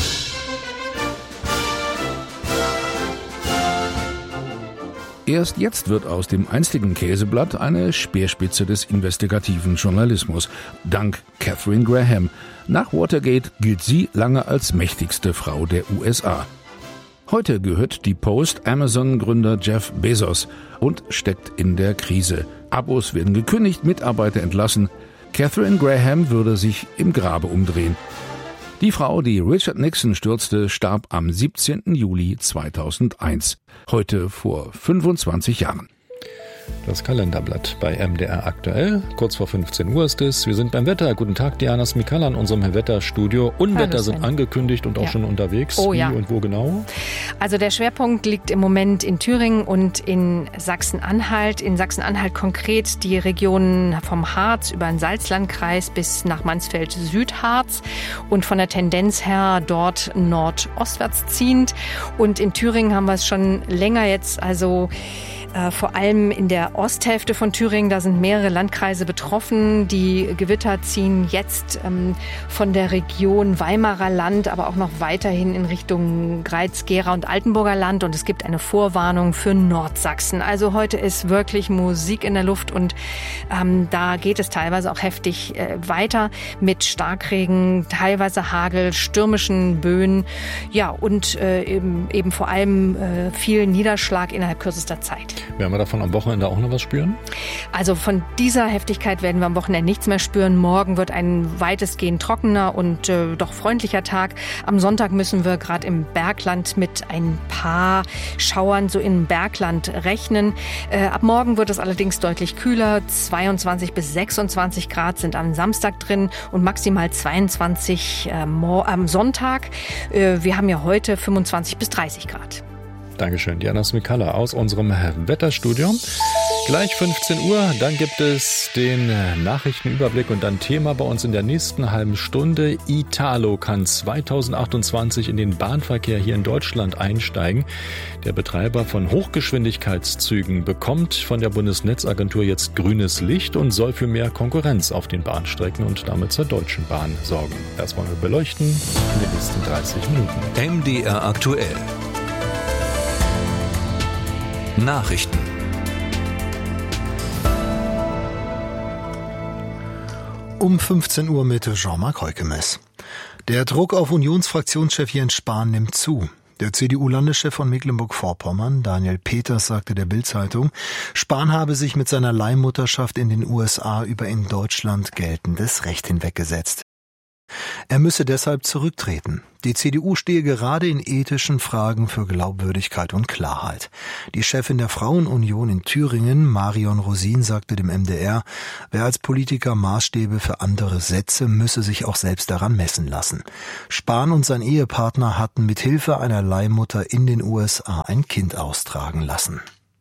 Erst jetzt wird aus dem einstigen Käseblatt eine Speerspitze des investigativen Journalismus. Dank Katharine Graham. Nach Watergate gilt sie lange als mächtigste Frau der U S A. Heute gehört die Post Amazon-Gründer Jeff Bezos und steckt in der Krise. Abos werden gekündigt, Mitarbeiter entlassen. Katharine Graham würde sich im Grabe umdrehen. Die Frau, die Richard Nixon stürzte, starb am siebzehnten Juli zweitausendeins. Heute vor fünfundzwanzig Jahren. Das Kalenderblatt bei M D R aktuell. Kurz vor fünfzehn Uhr ist es. Wir sind beim Wetter. Guten Tag, Diana Smikala in unserem Wetterstudio. Unwetter Hallo, sind angekündigt und auch ja. schon unterwegs. Oh, Wie ja. und wo genau? Also der Schwerpunkt liegt im Moment in Thüringen und in Sachsen-Anhalt. In Sachsen-Anhalt konkret die Regionen vom Harz über den Salzlandkreis bis nach Mansfeld-Südharz und von der Tendenz her dort nordostwärts ziehend. Und in Thüringen haben wir es schon länger jetzt, also Äh, vor allem in der Osthälfte von Thüringen, da sind mehrere Landkreise betroffen. Die Gewitter ziehen jetzt ähm, von der Region Weimarer Land, aber auch noch weiterhin in Richtung Greiz, Gera und Altenburger Land. Und es gibt eine Vorwarnung für Nordsachsen. Also heute ist wirklich Musik in der Luft und ähm, da geht es teilweise auch heftig äh, weiter mit Starkregen, teilweise Hagel, stürmischen Böen. Ja, und äh, eben, eben vor allem äh, viel Niederschlag innerhalb kürzester Zeit. Werden wir davon am Wochenende auch noch was spüren? Also von dieser Heftigkeit werden wir am Wochenende nichts mehr spüren. Morgen wird ein weitestgehend trockener und äh, doch freundlicher Tag. Am Sonntag müssen wir gerade im Bergland mit ein paar Schauern so im Bergland rechnen. Äh, ab morgen wird es allerdings deutlich kühler. zweiundzwanzig bis sechsundzwanzig Grad sind am Samstag drin und maximal zweiundzwanzig äh, am Sonntag. Äh, wir haben ja heute fünfundzwanzig bis dreißig Grad. Dankeschön, Diana Smikala aus unserem Wetterstudio. Gleich fünfzehn Uhr, dann gibt es den Nachrichtenüberblick und dann Thema bei uns in der nächsten halben Stunde. Italo kann zweitausendachtundzwanzig in den Bahnverkehr hier in Deutschland einsteigen. Der Betreiber von Hochgeschwindigkeitszügen bekommt von der Bundesnetzagentur jetzt grünes Licht und soll für mehr Konkurrenz auf den Bahnstrecken und damit zur Deutschen Bahn sorgen. Das wollen wir beleuchten in den nächsten dreißig Minuten. M D R aktuell. Nachrichten. Um fünfzehn Uhr mit Jean-Marc Heukemes. Der Druck auf Unionsfraktionschef Jens Spahn nimmt zu. Der C D U-Landeschef von Mecklenburg-Vorpommern, Daniel Peters, sagte der Bild-Zeitung, Spahn habe sich mit seiner Leihmutterschaft in den U S A über in Deutschland geltendes Recht hinweggesetzt. Er müsse deshalb zurücktreten. Die C D U stehe gerade in ethischen Fragen für Glaubwürdigkeit und Klarheit. Die Chefin der Frauenunion in Thüringen, Marion Rosin, sagte dem M D R, wer als Politiker Maßstäbe für andere setze, müsse sich auch selbst daran messen lassen. Spahn und sein Ehepartner hatten mit Hilfe einer Leihmutter in den U S A ein Kind austragen lassen.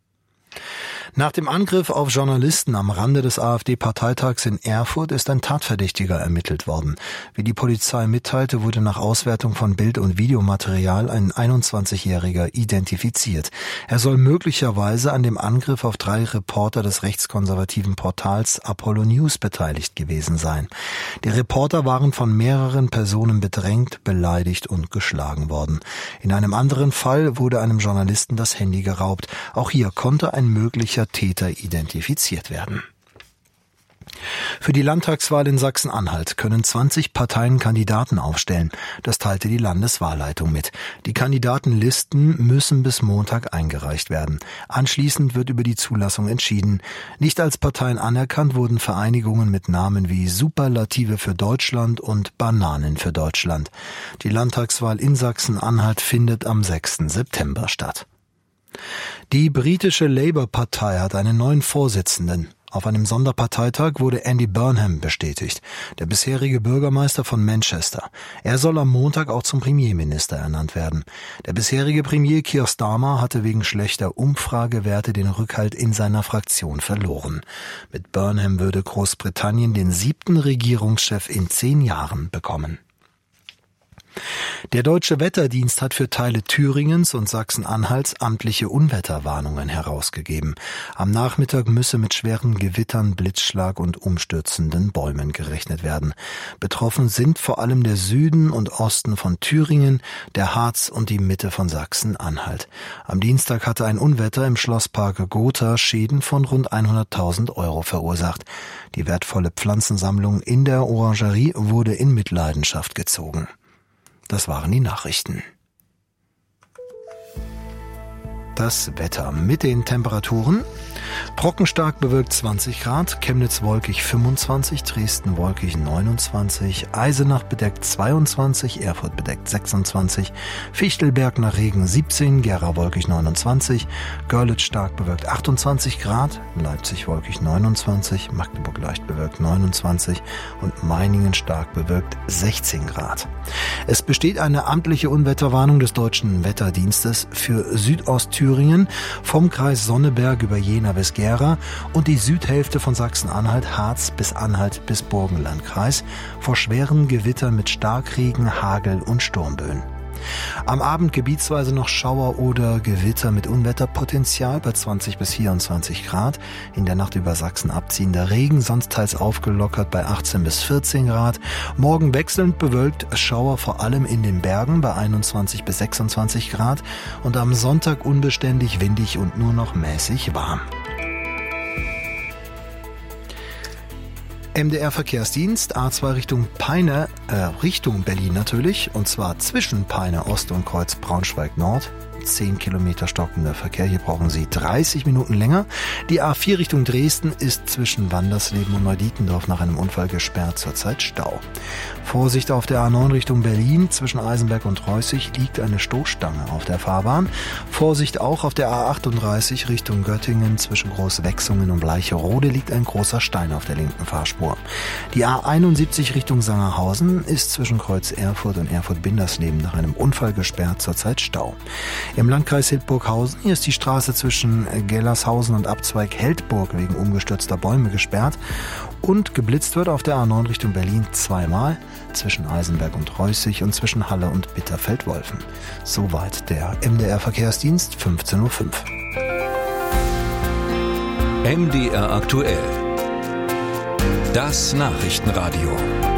Nach dem Angriff auf Journalisten am Rande des AfD-Parteitags in Erfurt ist ein Tatverdächtiger ermittelt worden. Wie die Polizei mitteilte, wurde nach Auswertung von Bild- und Videomaterial ein einundzwanzigjähriger identifiziert. Er soll möglicherweise an dem Angriff auf drei Reporter des rechtskonservativen Portals Apollo News beteiligt gewesen sein. Die Reporter waren von mehreren Personen bedrängt, beleidigt und geschlagen worden. In einem anderen Fall wurde einem Journalisten das Handy geraubt. Auch hier konnte ein möglicher Täter identifiziert werden. Für die Landtagswahl in Sachsen-Anhalt können zwanzig Parteien Kandidaten aufstellen. Das teilte die Landeswahlleitung mit. Die Kandidatenlisten müssen bis Montag eingereicht werden. Anschließend wird über die Zulassung entschieden. Nicht als Parteien anerkannt wurden Vereinigungen mit Namen wie Superlative für Deutschland und Bananen für Deutschland. Die Landtagswahl in Sachsen-Anhalt findet am sechsten September statt. Die britische Labour-Partei hat einen neuen Vorsitzenden. Auf einem Sonderparteitag wurde Andy Burnham bestätigt, der bisherige Bürgermeister von Manchester. Er soll am Montag auch zum Premierminister ernannt werden. Der bisherige Premier Keir Starmer hatte wegen schlechter Umfragewerte den Rückhalt in seiner Fraktion verloren. Mit Burnham würde Großbritannien den siebten Regierungschef in zehn Jahren bekommen. Der Deutsche Wetterdienst hat für Teile Thüringens und Sachsen-Anhalts amtliche Unwetterwarnungen herausgegeben. Am Nachmittag müsse mit schweren Gewittern, Blitzschlag und umstürzenden Bäumen gerechnet werden. Betroffen sind vor allem der Süden und Osten von Thüringen, der Harz und die Mitte von Sachsen-Anhalt. Am Dienstag hatte ein Unwetter im Schlosspark Gotha Schäden von rund hunderttausend Euro verursacht. Die wertvolle Pflanzensammlung in der Orangerie wurde in Mitleidenschaft gezogen. Das waren die Nachrichten. Das Wetter mit den Temperaturen. Trockenstark bewölkt zwanzig Grad, Chemnitz wolkig fünfundzwanzig, Dresden wolkig neunundzwanzig, Eisenach bedeckt zweiundzwanzig, Erfurt bedeckt sechsundzwanzig, Fichtelberg nach Regen siebzehn, Gera wolkig neunundzwanzig, Görlitz stark bewölkt achtundzwanzig Grad, Leipzig wolkig neunundzwanzig, Magdeburg leicht bewölkt neunundzwanzig und Meiningen stark bewölkt sechzehn Grad. Es besteht eine amtliche Unwetterwarnung des Deutschen Wetterdienstes für Südostthüringen vom Kreis Sonneberg über Jena bis Gera und die Südhälfte von Sachsen-Anhalt, Harz bis Anhalt bis Burgenlandkreis vor schweren Gewittern mit Starkregen, Hagel und Sturmböen. Am Abend gebietsweise noch Schauer oder Gewitter mit Unwetterpotenzial bei zwanzig bis vierundzwanzig Grad. In der Nacht über Sachsen abziehender Regen, sonst teils aufgelockert bei achtzehn bis vierzehn Grad. Morgen wechselnd bewölkt, Schauer vor allem in den Bergen bei einundzwanzig bis sechsundzwanzig Grad. Und am Sonntag unbeständig, windig und nur noch mäßig warm. M D R-Verkehrsdienst, A zwei Richtung Peine, äh, Richtung Berlin natürlich, und zwar zwischen Peine Ost und Kreuz Braunschweig Nord. zehn Kilometer stockender Verkehr, hier brauchen Sie dreißig Minuten länger. Die A vier Richtung Dresden ist zwischen Wandersleben und Neudietendorf nach einem Unfall gesperrt, zurzeit Stau. Vorsicht auf der A neun Richtung Berlin, zwischen Eisenberg und Reußig liegt eine Stoßstange auf der Fahrbahn. Vorsicht auch auf der A achtunddreißig Richtung Göttingen, zwischen Großwechsungen und Bleicherode liegt ein großer Stein auf der linken Fahrspur. Die A einundsiebzig Richtung Sangerhausen ist zwischen Kreuz Erfurt und Erfurt-Bindersleben nach einem Unfall gesperrt, zurzeit Stau. Im Landkreis Hildburghausen, hier ist die Straße zwischen Gellershausen und Abzweig Heldburg wegen umgestürzter Bäume gesperrt. Und geblitzt wird auf der A neun Richtung Berlin zweimal, zwischen Eisenberg und Reußig und zwischen Halle und Bitterfeld-Wolfen. Soweit der M D R-Verkehrsdienst, fünfzehn Uhr fünf. M D R aktuell. Das Nachrichtenradio.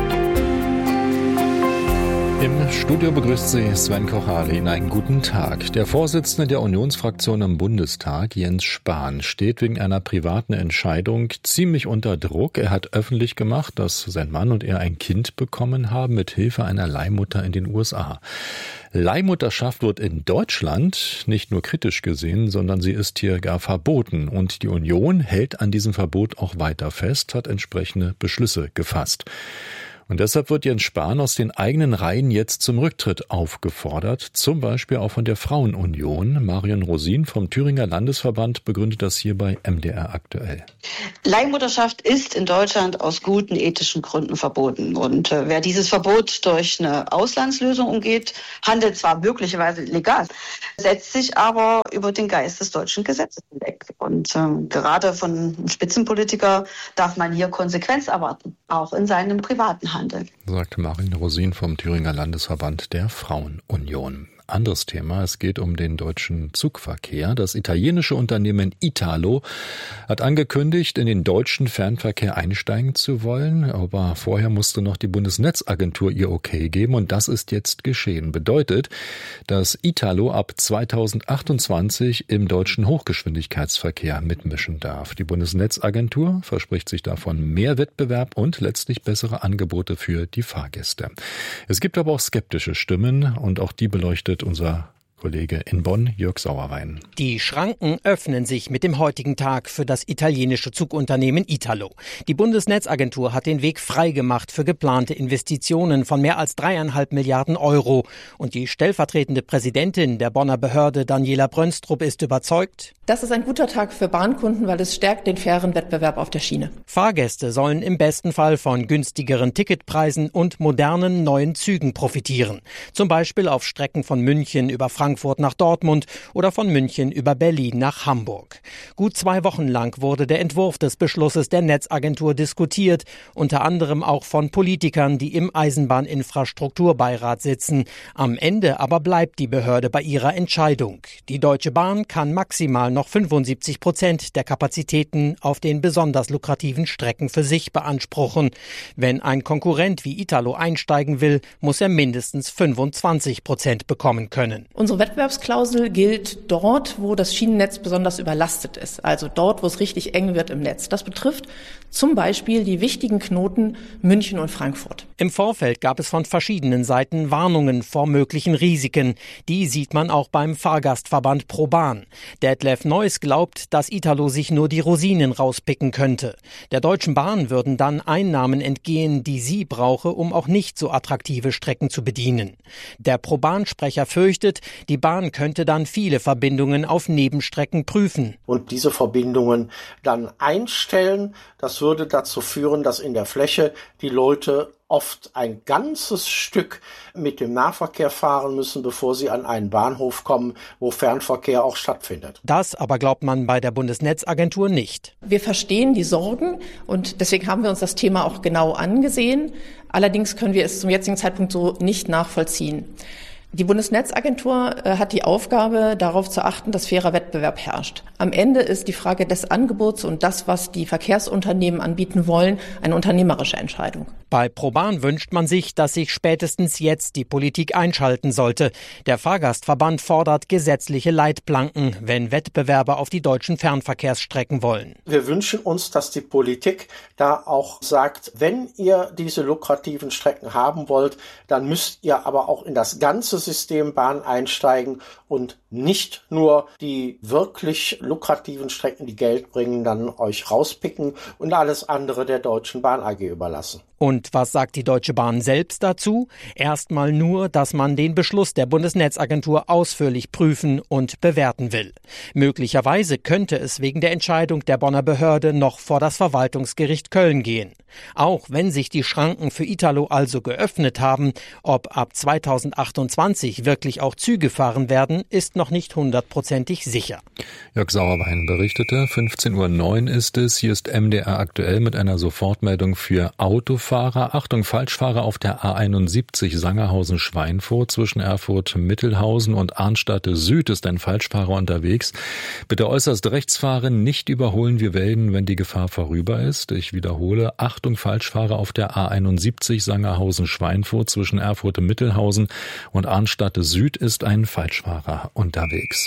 Im Studio begrüßt Sie Sven Kochali. Einen guten Tag. Der Vorsitzende der Unionsfraktion im Bundestag, Jens Spahn, steht wegen einer privaten Entscheidung ziemlich unter Druck. Er hat öffentlich gemacht, dass sein Mann und er ein Kind bekommen haben mit Hilfe einer Leihmutter in den U S A. Leihmutterschaft wird in Deutschland nicht nur kritisch gesehen, sondern sie ist hier gar verboten. Und die Union hält an diesem Verbot auch weiter fest, hat entsprechende Beschlüsse gefasst. Und deshalb wird Jens Spahn aus den eigenen Reihen jetzt zum Rücktritt aufgefordert, zum Beispiel auch von der Frauenunion. Marion Rosin vom Thüringer Landesverband begründet das hier bei M D R aktuell. Leihmutterschaft ist in Deutschland aus guten ethischen Gründen verboten. Und äh, wer dieses Verbot durch eine Auslandslösung umgeht, handelt zwar möglicherweise legal, setzt sich aber über den Geist des deutschen Gesetzes hinweg. Und äh, gerade von einem Spitzenpolitiker darf man hier Konsequenz erwarten, auch in seinem privaten Handel. Sagt Marion Rosin vom Thüringer Landesverband der Frauenunion. Anderes Thema, es geht um den deutschen Zugverkehr. Das italienische Unternehmen Italo hat angekündigt, in den deutschen Fernverkehr einsteigen zu wollen. Aber vorher musste noch die Bundesnetzagentur ihr Okay geben und das ist jetzt geschehen. Bedeutet, dass Italo ab zweitausendachtundzwanzig im deutschen Hochgeschwindigkeitsverkehr mitmischen darf. Die Bundesnetzagentur verspricht sich davon mehr Wettbewerb und letztlich bessere Angebote für die Fahrgäste. Es gibt aber auch skeptische Stimmen und auch die beleuchtet unser Kollege in Bonn, Jörg Sauerwein. Die Schranken öffnen sich mit dem heutigen Tag für das italienische Zugunternehmen Italo. Die Bundesnetzagentur hat den Weg freigemacht für geplante Investitionen von mehr als dreieinhalb Milliarden Euro. Und die stellvertretende Präsidentin der Bonner Behörde, Daniela Brönstrup, ist überzeugt: Das ist ein guter Tag für Bahnkunden, weil es stärkt den fairen Wettbewerb auf der Schiene. Fahrgäste sollen im besten Fall von günstigeren Ticketpreisen und modernen neuen Zügen profitieren. Zum Beispiel auf Strecken von München über Frankfurt nach Dortmund oder von München über Berlin nach Hamburg. Gut zwei Wochen lang wurde der Entwurf des Beschlusses der Netzagentur diskutiert, unter anderem auch von Politikern, die im Eisenbahninfrastrukturbeirat sitzen. Am Ende aber bleibt die Behörde bei ihrer Entscheidung. Die Deutsche Bahn kann maximal noch fünfundsiebzig Prozent der Kapazitäten auf den besonders lukrativen Strecken für sich beanspruchen. Wenn ein Konkurrent wie Italo einsteigen will, muss er mindestens fünfundzwanzig Prozent bekommen können. Unsere Wettbewerbsklausel gilt dort, wo das Schienennetz besonders überlastet ist, also dort, wo es richtig eng wird im Netz. Das betrifft zum Beispiel die wichtigen Knoten München und Frankfurt. Im Vorfeld gab es von verschiedenen Seiten Warnungen vor möglichen Risiken. Die sieht man auch beim Fahrgastverband ProBahn. Detlef Neuss glaubt, dass Italo sich nur die Rosinen rauspicken könnte. Der Deutschen Bahn würden dann Einnahmen entgehen, die sie brauche, um auch nicht so attraktive Strecken zu bedienen. Der ProBahn-Sprecher fürchtet, die Bahn könnte dann viele Verbindungen auf Nebenstrecken prüfen. Und diese Verbindungen dann einstellen, das würde dazu führen, dass in der Fläche die Leute oft ein ganzes Stück mit dem Nahverkehr fahren müssen, bevor sie an einen Bahnhof kommen, wo Fernverkehr auch stattfindet. Das aber glaubt man bei der Bundesnetzagentur nicht. Wir verstehen die Sorgen und deswegen haben wir uns das Thema auch genau angesehen. Allerdings können wir es zum jetzigen Zeitpunkt so nicht nachvollziehen. Die Bundesnetzagentur äh, hat die Aufgabe, darauf zu achten, dass fairer Wettbewerb herrscht. Am Ende ist die Frage des Angebots und das, was die Verkehrsunternehmen anbieten wollen, eine unternehmerische Entscheidung. Bei ProBahn wünscht man sich, dass sich spätestens jetzt die Politik einschalten sollte. Der Fahrgastverband fordert gesetzliche Leitplanken, wenn Wettbewerber auf die deutschen Fernverkehrsstrecken wollen. Wir wünschen uns, dass die Politik da auch sagt, wenn ihr diese lukrativen Strecken haben wollt, dann müsst ihr aber auch in das ganze System Bahn einsteigen und nicht nur die wirklich lukrativen Strecken, die Geld bringen, dann euch rauspicken und alles andere der Deutschen Bahn A G überlassen. Und was sagt die Deutsche Bahn selbst dazu? Erstmal nur, dass man den Beschluss der Bundesnetzagentur ausführlich prüfen und bewerten will. Möglicherweise könnte es wegen der Entscheidung der Bonner Behörde noch vor das Verwaltungsgericht Köln gehen. Auch wenn sich die Schranken für Italo also geöffnet haben, ob ab zweitausendachtundzwanzig zwanzig wirklich auch Züge fahren werden, ist noch nicht hundertprozentig sicher. Jörg Sauerwein berichtete, fünfzehn Uhr neun ist es. Hier ist M D R aktuell mit einer Sofortmeldung für Autofahrer. Achtung, Falschfahrer auf der A einundsiebzig Sangerhausen-Schweinfurt zwischen Erfurt-Mittelhausen und Arnstadt Süd ist ein Falschfahrer unterwegs. Bitte äußerst rechts fahren, nicht überholen, wir melden, wenn die Gefahr vorüber ist. Ich wiederhole, Achtung, Falschfahrer auf der A einundsiebzig Sangerhausen-Schweinfurt zwischen Erfurt-Mittelhausen und Arnstadt Süd ist ein Falschfahrer unterwegs.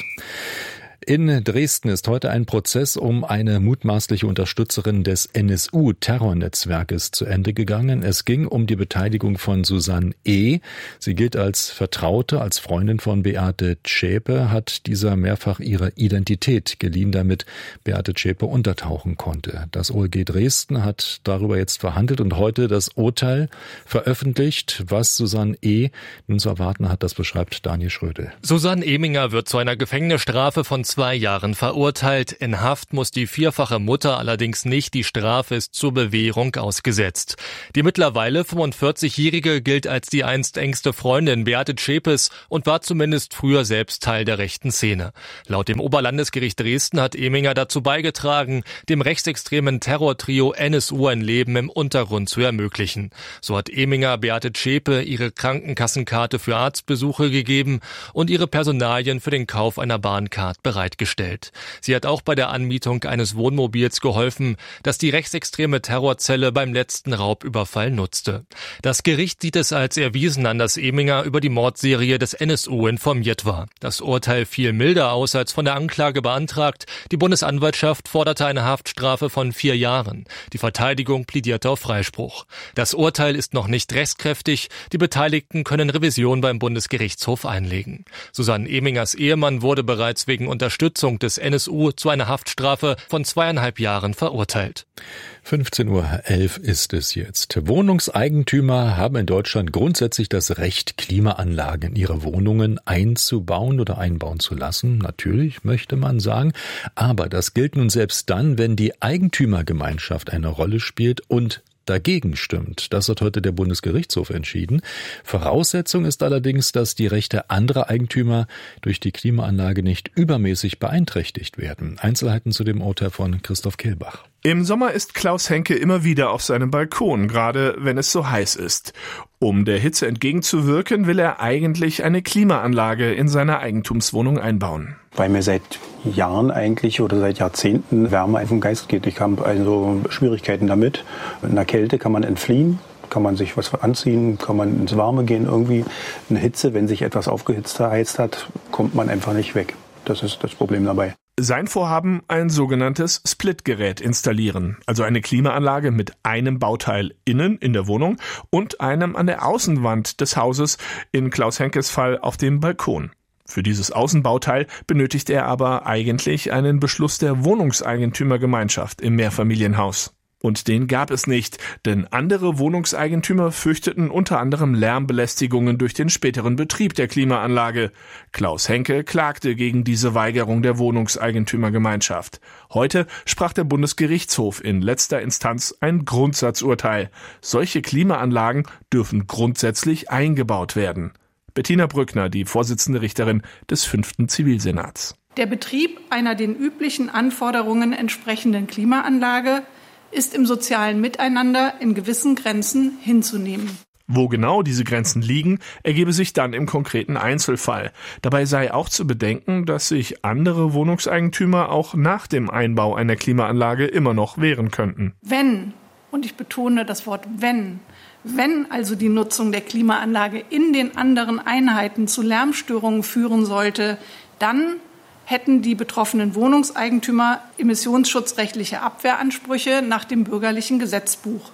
In Dresden ist heute ein Prozess um eine mutmaßliche Unterstützerin des N S U-Terrornetzwerkes zu Ende gegangen. Es ging um die Beteiligung von Susanne E. Sie gilt als Vertraute, als Freundin von Beate Zschäpe, hat dieser mehrfach ihre Identität geliehen, damit Beate Zschäpe untertauchen konnte. Das O L G Dresden hat darüber jetzt verhandelt und heute das Urteil veröffentlicht. Was Susanne E. nun zu erwarten hat, das beschreibt Daniel Schrödel. Susanne Eminger wird zu einer Gefängnisstrafe von zwei Jahren verurteilt. In Haft muss die vierfache Mutter allerdings nicht. Die Strafe ist zur Bewährung ausgesetzt. Die mittlerweile fünfundvierzigjährige gilt als die einst engste Freundin Beate Zschäpes und war zumindest früher selbst Teil der rechten Szene. Laut dem Oberlandesgericht Dresden hat Eminger dazu beigetragen, dem rechtsextremen Terrortrio N S U ein Leben im Untergrund zu ermöglichen. So hat Eminger Beate Zschäpe ihre Krankenkassenkarte für Arztbesuche gegeben und ihre Personalien für den Kauf einer Bahncard bereitgestellt. Sie hat auch bei der Anmietung eines Wohnmobils geholfen, das die rechtsextreme Terrorzelle beim letzten Raubüberfall nutzte. Das Gericht sieht es als erwiesen an, dass Eminger über die Mordserie des N S U informiert war. Das Urteil fiel milder aus als von der Anklage beantragt. Die Bundesanwaltschaft forderte eine Haftstrafe von vier Jahren. Die Verteidigung plädierte auf Freispruch. Das Urteil ist noch nicht rechtskräftig. Die Beteiligten können Revision beim Bundesgerichtshof einlegen. Susanne Emingers Ehemann wurde bereits wegen Unterstützung des N S U zu einer Haftstrafe von zweieinhalb Jahren verurteilt. fünfzehn Uhr elf ist es jetzt. Wohnungseigentümer haben in Deutschland grundsätzlich das Recht, Klimaanlagen in ihre Wohnungen einzubauen oder einbauen zu lassen. Natürlich, möchte man sagen. Aber das gilt nun selbst dann, wenn die Eigentümergemeinschaft eine Rolle spielt und dagegen stimmt. Das hat heute der Bundesgerichtshof entschieden. Voraussetzung ist allerdings, dass die Rechte anderer Eigentümer durch die Klimaanlage nicht übermäßig beeinträchtigt werden. Einzelheiten zu dem Urteil von Christoph Kehlbach. Im Sommer ist Klaus Henke immer wieder auf seinem Balkon, gerade wenn es so heiß ist. Um der Hitze entgegenzuwirken, will er eigentlich eine Klimaanlage in seiner Eigentumswohnung einbauen. Weil mir seit Jahren eigentlich oder seit Jahrzehnten Wärme auf den Geist geht. Ich habe also Schwierigkeiten damit. In der Kälte kann man entfliehen, kann man sich was anziehen, kann man ins Warme gehen irgendwie. Eine Hitze, wenn sich etwas aufgehitzt heizt hat, kommt man einfach nicht weg. Das ist das Problem dabei. Sein Vorhaben, ein sogenanntes Split-Gerät installieren, also eine Klimaanlage mit einem Bauteil innen in der Wohnung und einem an der Außenwand des Hauses, in Klaus Henkes Fall auf dem Balkon. Für dieses Außenbauteil benötigt er aber eigentlich einen Beschluss der Wohnungseigentümergemeinschaft im Mehrfamilienhaus. Und den gab es nicht, denn andere Wohnungseigentümer fürchteten unter anderem Lärmbelästigungen durch den späteren Betrieb der Klimaanlage. Klaus Henke klagte gegen diese Weigerung der Wohnungseigentümergemeinschaft. Heute sprach der Bundesgerichtshof in letzter Instanz ein Grundsatzurteil. Solche Klimaanlagen dürfen grundsätzlich eingebaut werden. Bettina Brückner, die Vorsitzende Richterin des fünften Zivilsenats. Der Betrieb einer den üblichen Anforderungen entsprechenden Klimaanlage ist im sozialen Miteinander in gewissen Grenzen hinzunehmen. Wo genau diese Grenzen liegen, ergebe sich dann im konkreten Einzelfall. Dabei sei auch zu bedenken, dass sich andere Wohnungseigentümer auch nach dem Einbau einer Klimaanlage immer noch wehren könnten. Wenn, und ich betone das Wort wenn, wenn also die Nutzung der Klimaanlage in den anderen Einheiten zu Lärmstörungen führen sollte, dann hätten die betroffenen Wohnungseigentümer emissionsschutzrechtliche Abwehransprüche nach dem bürgerlichen Gesetzbuch.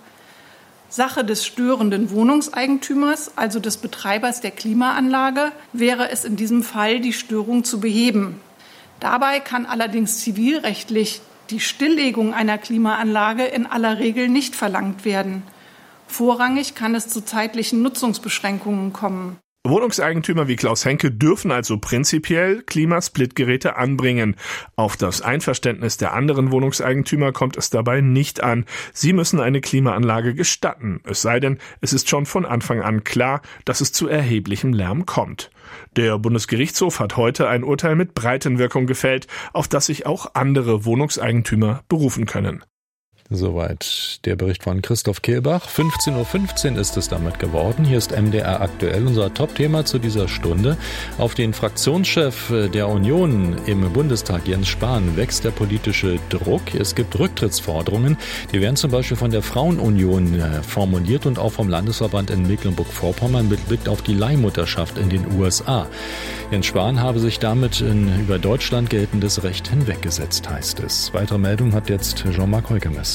Sache des störenden Wohnungseigentümers, also des Betreibers der Klimaanlage, wäre es in diesem Fall, die Störung zu beheben. Dabei kann allerdings zivilrechtlich die Stilllegung einer Klimaanlage in aller Regel nicht verlangt werden. Vorrangig kann es zu zeitlichen Nutzungsbeschränkungen kommen. Wohnungseigentümer wie Klaus Henke dürfen also prinzipiell Klimasplitgeräte anbringen. Auf das Einverständnis der anderen Wohnungseigentümer kommt es dabei nicht an. Sie müssen eine Klimaanlage gestatten, es sei denn, es ist schon von Anfang an klar, dass es zu erheblichem Lärm kommt. Der Bundesgerichtshof hat heute ein Urteil mit Breitenwirkung gefällt, auf das sich auch andere Wohnungseigentümer berufen können. Soweit der Bericht von Christoph Kehlbach. fünfzehn Uhr fünfzehn ist es damit geworden. Hier ist M D R aktuell, unser Top-Thema zu dieser Stunde. Auf den Fraktionschef der Union im Bundestag, Jens Spahn, wächst der politische Druck. Es gibt Rücktrittsforderungen. Die werden zum Beispiel von der Frauenunion formuliert und auch vom Landesverband in Mecklenburg-Vorpommern mit Blick auf die Leihmutterschaft in den U S A. Jens Spahn habe sich damit in über Deutschland geltendes Recht hinweggesetzt, heißt es. Weitere Meldung hat jetzt Jean-Marc Holkemes.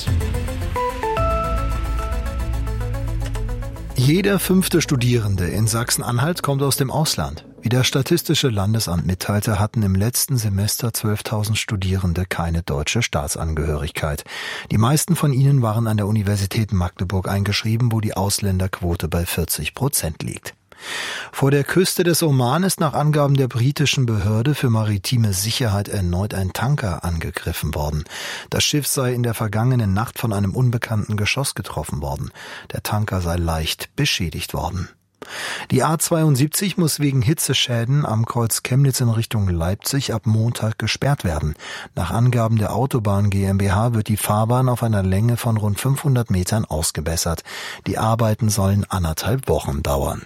Jeder fünfte Studierende in Sachsen-Anhalt kommt aus dem Ausland. Wie das Statistische Landesamt mitteilte, hatten im letzten Semester zwölftausend Studierende keine deutsche Staatsangehörigkeit. Die meisten von ihnen waren an der Universität Magdeburg eingeschrieben, wo die Ausländerquote bei vierzig Prozent liegt. Vor der Küste des Oman ist nach Angaben der britischen Behörde für maritime Sicherheit erneut ein Tanker angegriffen worden. Das Schiff sei in der vergangenen Nacht von einem unbekannten Geschoss getroffen worden. Der Tanker sei leicht beschädigt worden. Die A zweiundsiebzig muss wegen Hitzeschäden am Kreuz Chemnitz in Richtung Leipzig ab Montag gesperrt werden. Nach Angaben der Autobahn GmbH wird die Fahrbahn auf einer Länge von rund fünfhundert Metern ausgebessert. Die Arbeiten sollen anderthalb Wochen dauern.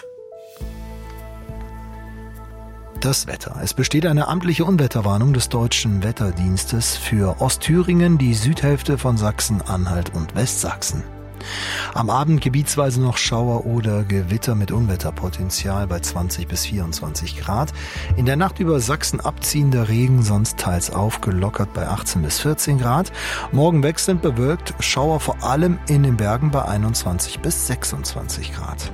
Das Wetter. Es besteht eine amtliche Unwetterwarnung des Deutschen Wetterdienstes für Ostthüringen, die Südhälfte von Sachsen-Anhalt und Westsachsen. Am Abend gebietsweise noch Schauer oder Gewitter mit Unwetterpotenzial bei zwanzig bis vierundzwanzig Grad. In der Nacht über Sachsen abziehender Regen, sonst teils aufgelockert bei achtzehn bis vierzehn Grad. Morgen wechselnd bewölkt, Schauer vor allem in den Bergen bei einundzwanzig bis sechsundzwanzig Grad.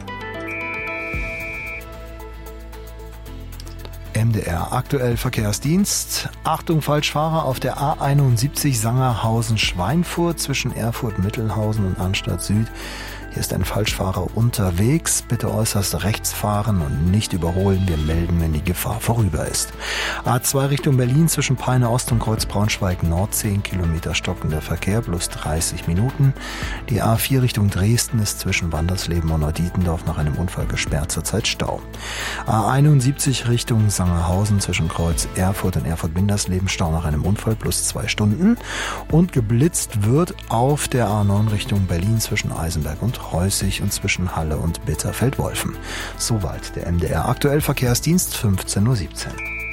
M D R aktuell Verkehrsdienst. Achtung Falschfahrer auf der A einundsiebzig Sangerhausen-Schweinfurt zwischen Erfurt-Mittelhausen und Arnstadt Süd. Hier ist ein Falschfahrer unterwegs. Bitte äußerst rechts fahren und nicht überholen. Wir melden, wenn die Gefahr vorüber ist. A zwei Richtung Berlin zwischen Peine Ost und Kreuz Braunschweig Nord zehn Kilometer stockender Verkehr plus dreißig Minuten. Die A vier Richtung Dresden ist zwischen Wandersleben und Neudietendorf nach einem Unfall gesperrt, zurzeit Stau. A einundsiebzig Richtung Sangerhausen zwischen Kreuz Erfurt und Erfurt-Windersleben Stau nach einem Unfall plus zwei Stunden. Und geblitzt wird auf der A neun Richtung Berlin zwischen Eisenberg und Reußig und zwischen Halle und Bitterfeld-Wolfen. Soweit der M D R aktuell Verkehrsdienst fünfzehn Uhr siebzehn.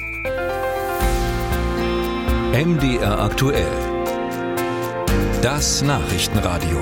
M D R aktuell. Das Nachrichtenradio.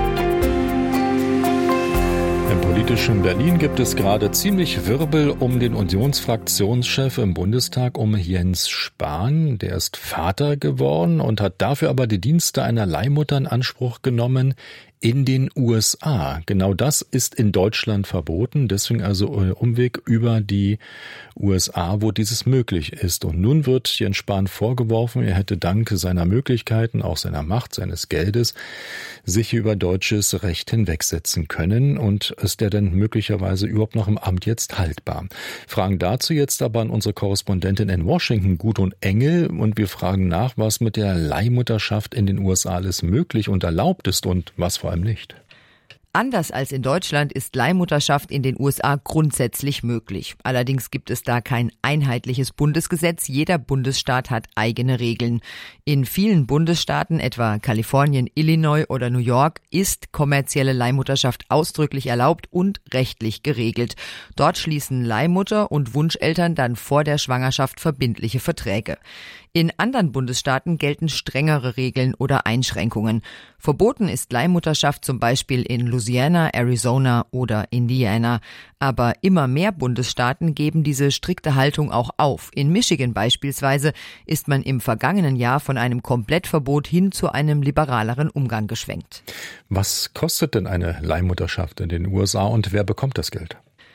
Im politischen Berlin gibt es gerade ziemlich Wirbel um den Unionsfraktionschef im Bundestag, um Jens Spahn. Der ist Vater geworden und hat dafür aber die Dienste einer Leihmutter in Anspruch genommen in den U S A. Genau das ist in Deutschland verboten, deswegen also Umweg über die U S A, wo dieses möglich ist. Und nun wird Jens Spahn vorgeworfen, er hätte dank seiner Möglichkeiten, auch seiner Macht, seines Geldes, sich über deutsches Recht hinwegsetzen können. Und ist er denn möglicherweise überhaupt noch im Amt jetzt haltbar? Fragen dazu jetzt aber an unsere Korrespondentin in Washington, Gudrun Engel. Und wir fragen nach, was mit der Leihmutterschaft in den U S A alles möglich und erlaubt ist und was vor allem nicht. Anders als in Deutschland ist Leihmutterschaft in den U S A grundsätzlich möglich. Allerdings gibt es da kein einheitliches Bundesgesetz. Jeder Bundesstaat hat eigene Regeln. In vielen Bundesstaaten, etwa Kalifornien, Illinois oder New York, ist kommerzielle Leihmutterschaft ausdrücklich erlaubt und rechtlich geregelt. Dort schließen Leihmutter und Wunscheltern dann vor der Schwangerschaft verbindliche Verträge. In anderen Bundesstaaten gelten strengere Regeln oder Einschränkungen. Verboten ist Leihmutterschaft zum Beispiel in Louisiana, Arizona oder Indiana. Aber immer mehr Bundesstaaten geben diese strikte Haltung auch auf. In Michigan beispielsweise ist man im vergangenen Jahr von einem Komplettverbot hin zu einem liberaleren Umgang geschwenkt. Was kostet denn eine Leihmutterschaft in den U S A und wer bekommt das Geld?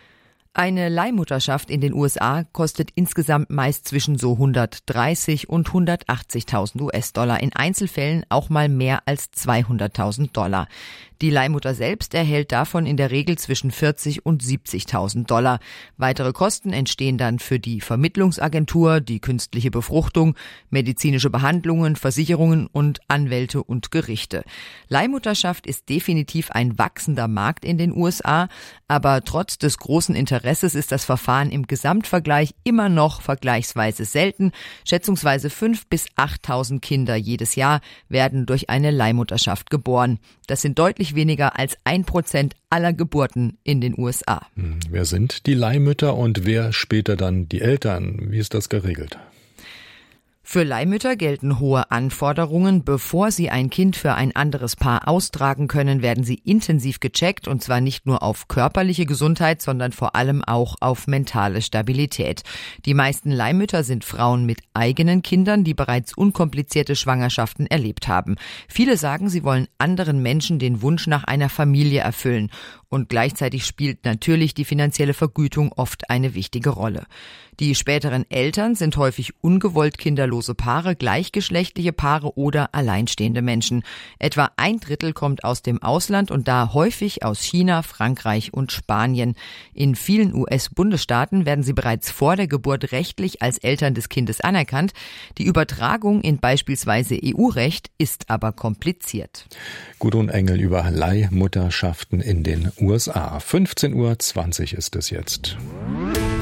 Eine Leihmutterschaft in den U S A kostet insgesamt meist zwischen so hundertdreißig und hundertachtzigtausend U S-Dollar, in Einzelfällen auch mal mehr als zweihunderttausend Dollar. Die Leihmutter selbst erhält davon in der Regel zwischen vierzig und siebzigtausend Dollar. Weitere Kosten entstehen dann für die Vermittlungsagentur, die künstliche Befruchtung, medizinische Behandlungen, Versicherungen und Anwälte und Gerichte. Leihmutterschaft ist definitiv ein wachsender Markt in den U S A, aber trotz des großen Interesses ist das Verfahren im Gesamtvergleich immer noch vergleichsweise selten. Schätzungsweise fünftausend bis achttausend Kinder jedes Jahr werden durch eine Leihmutterschaft geboren. Das sind deutlich weniger als ein Prozent aller Geburten in den U S A. Hm, wer sind die Leihmütter und wer später dann die Eltern? Wie ist das geregelt? Für Leihmütter gelten hohe Anforderungen. Bevor sie ein Kind für ein anderes Paar austragen können, werden sie intensiv gecheckt, und zwar nicht nur auf körperliche Gesundheit, sondern vor allem auch auf mentale Stabilität. Die meisten Leihmütter sind Frauen mit eigenen Kindern, die bereits unkomplizierte Schwangerschaften erlebt haben. Viele sagen, sie wollen anderen Menschen den Wunsch nach einer Familie erfüllen. Und gleichzeitig spielt natürlich die finanzielle Vergütung oft eine wichtige Rolle. Die späteren Eltern sind häufig ungewollt kinderlose Paare, gleichgeschlechtliche Paare oder alleinstehende Menschen. Etwa ein Drittel kommt aus dem Ausland und da häufig aus China, Frankreich und Spanien. In vielen U S-Bundesstaaten werden sie bereits vor der Geburt rechtlich als Eltern des Kindes anerkannt. Die Übertragung in beispielsweise E U-Recht ist aber kompliziert. Gudrun Engel über Leihmutterschaften in den U S A. fünfzehn Uhr zwanzig ist es jetzt.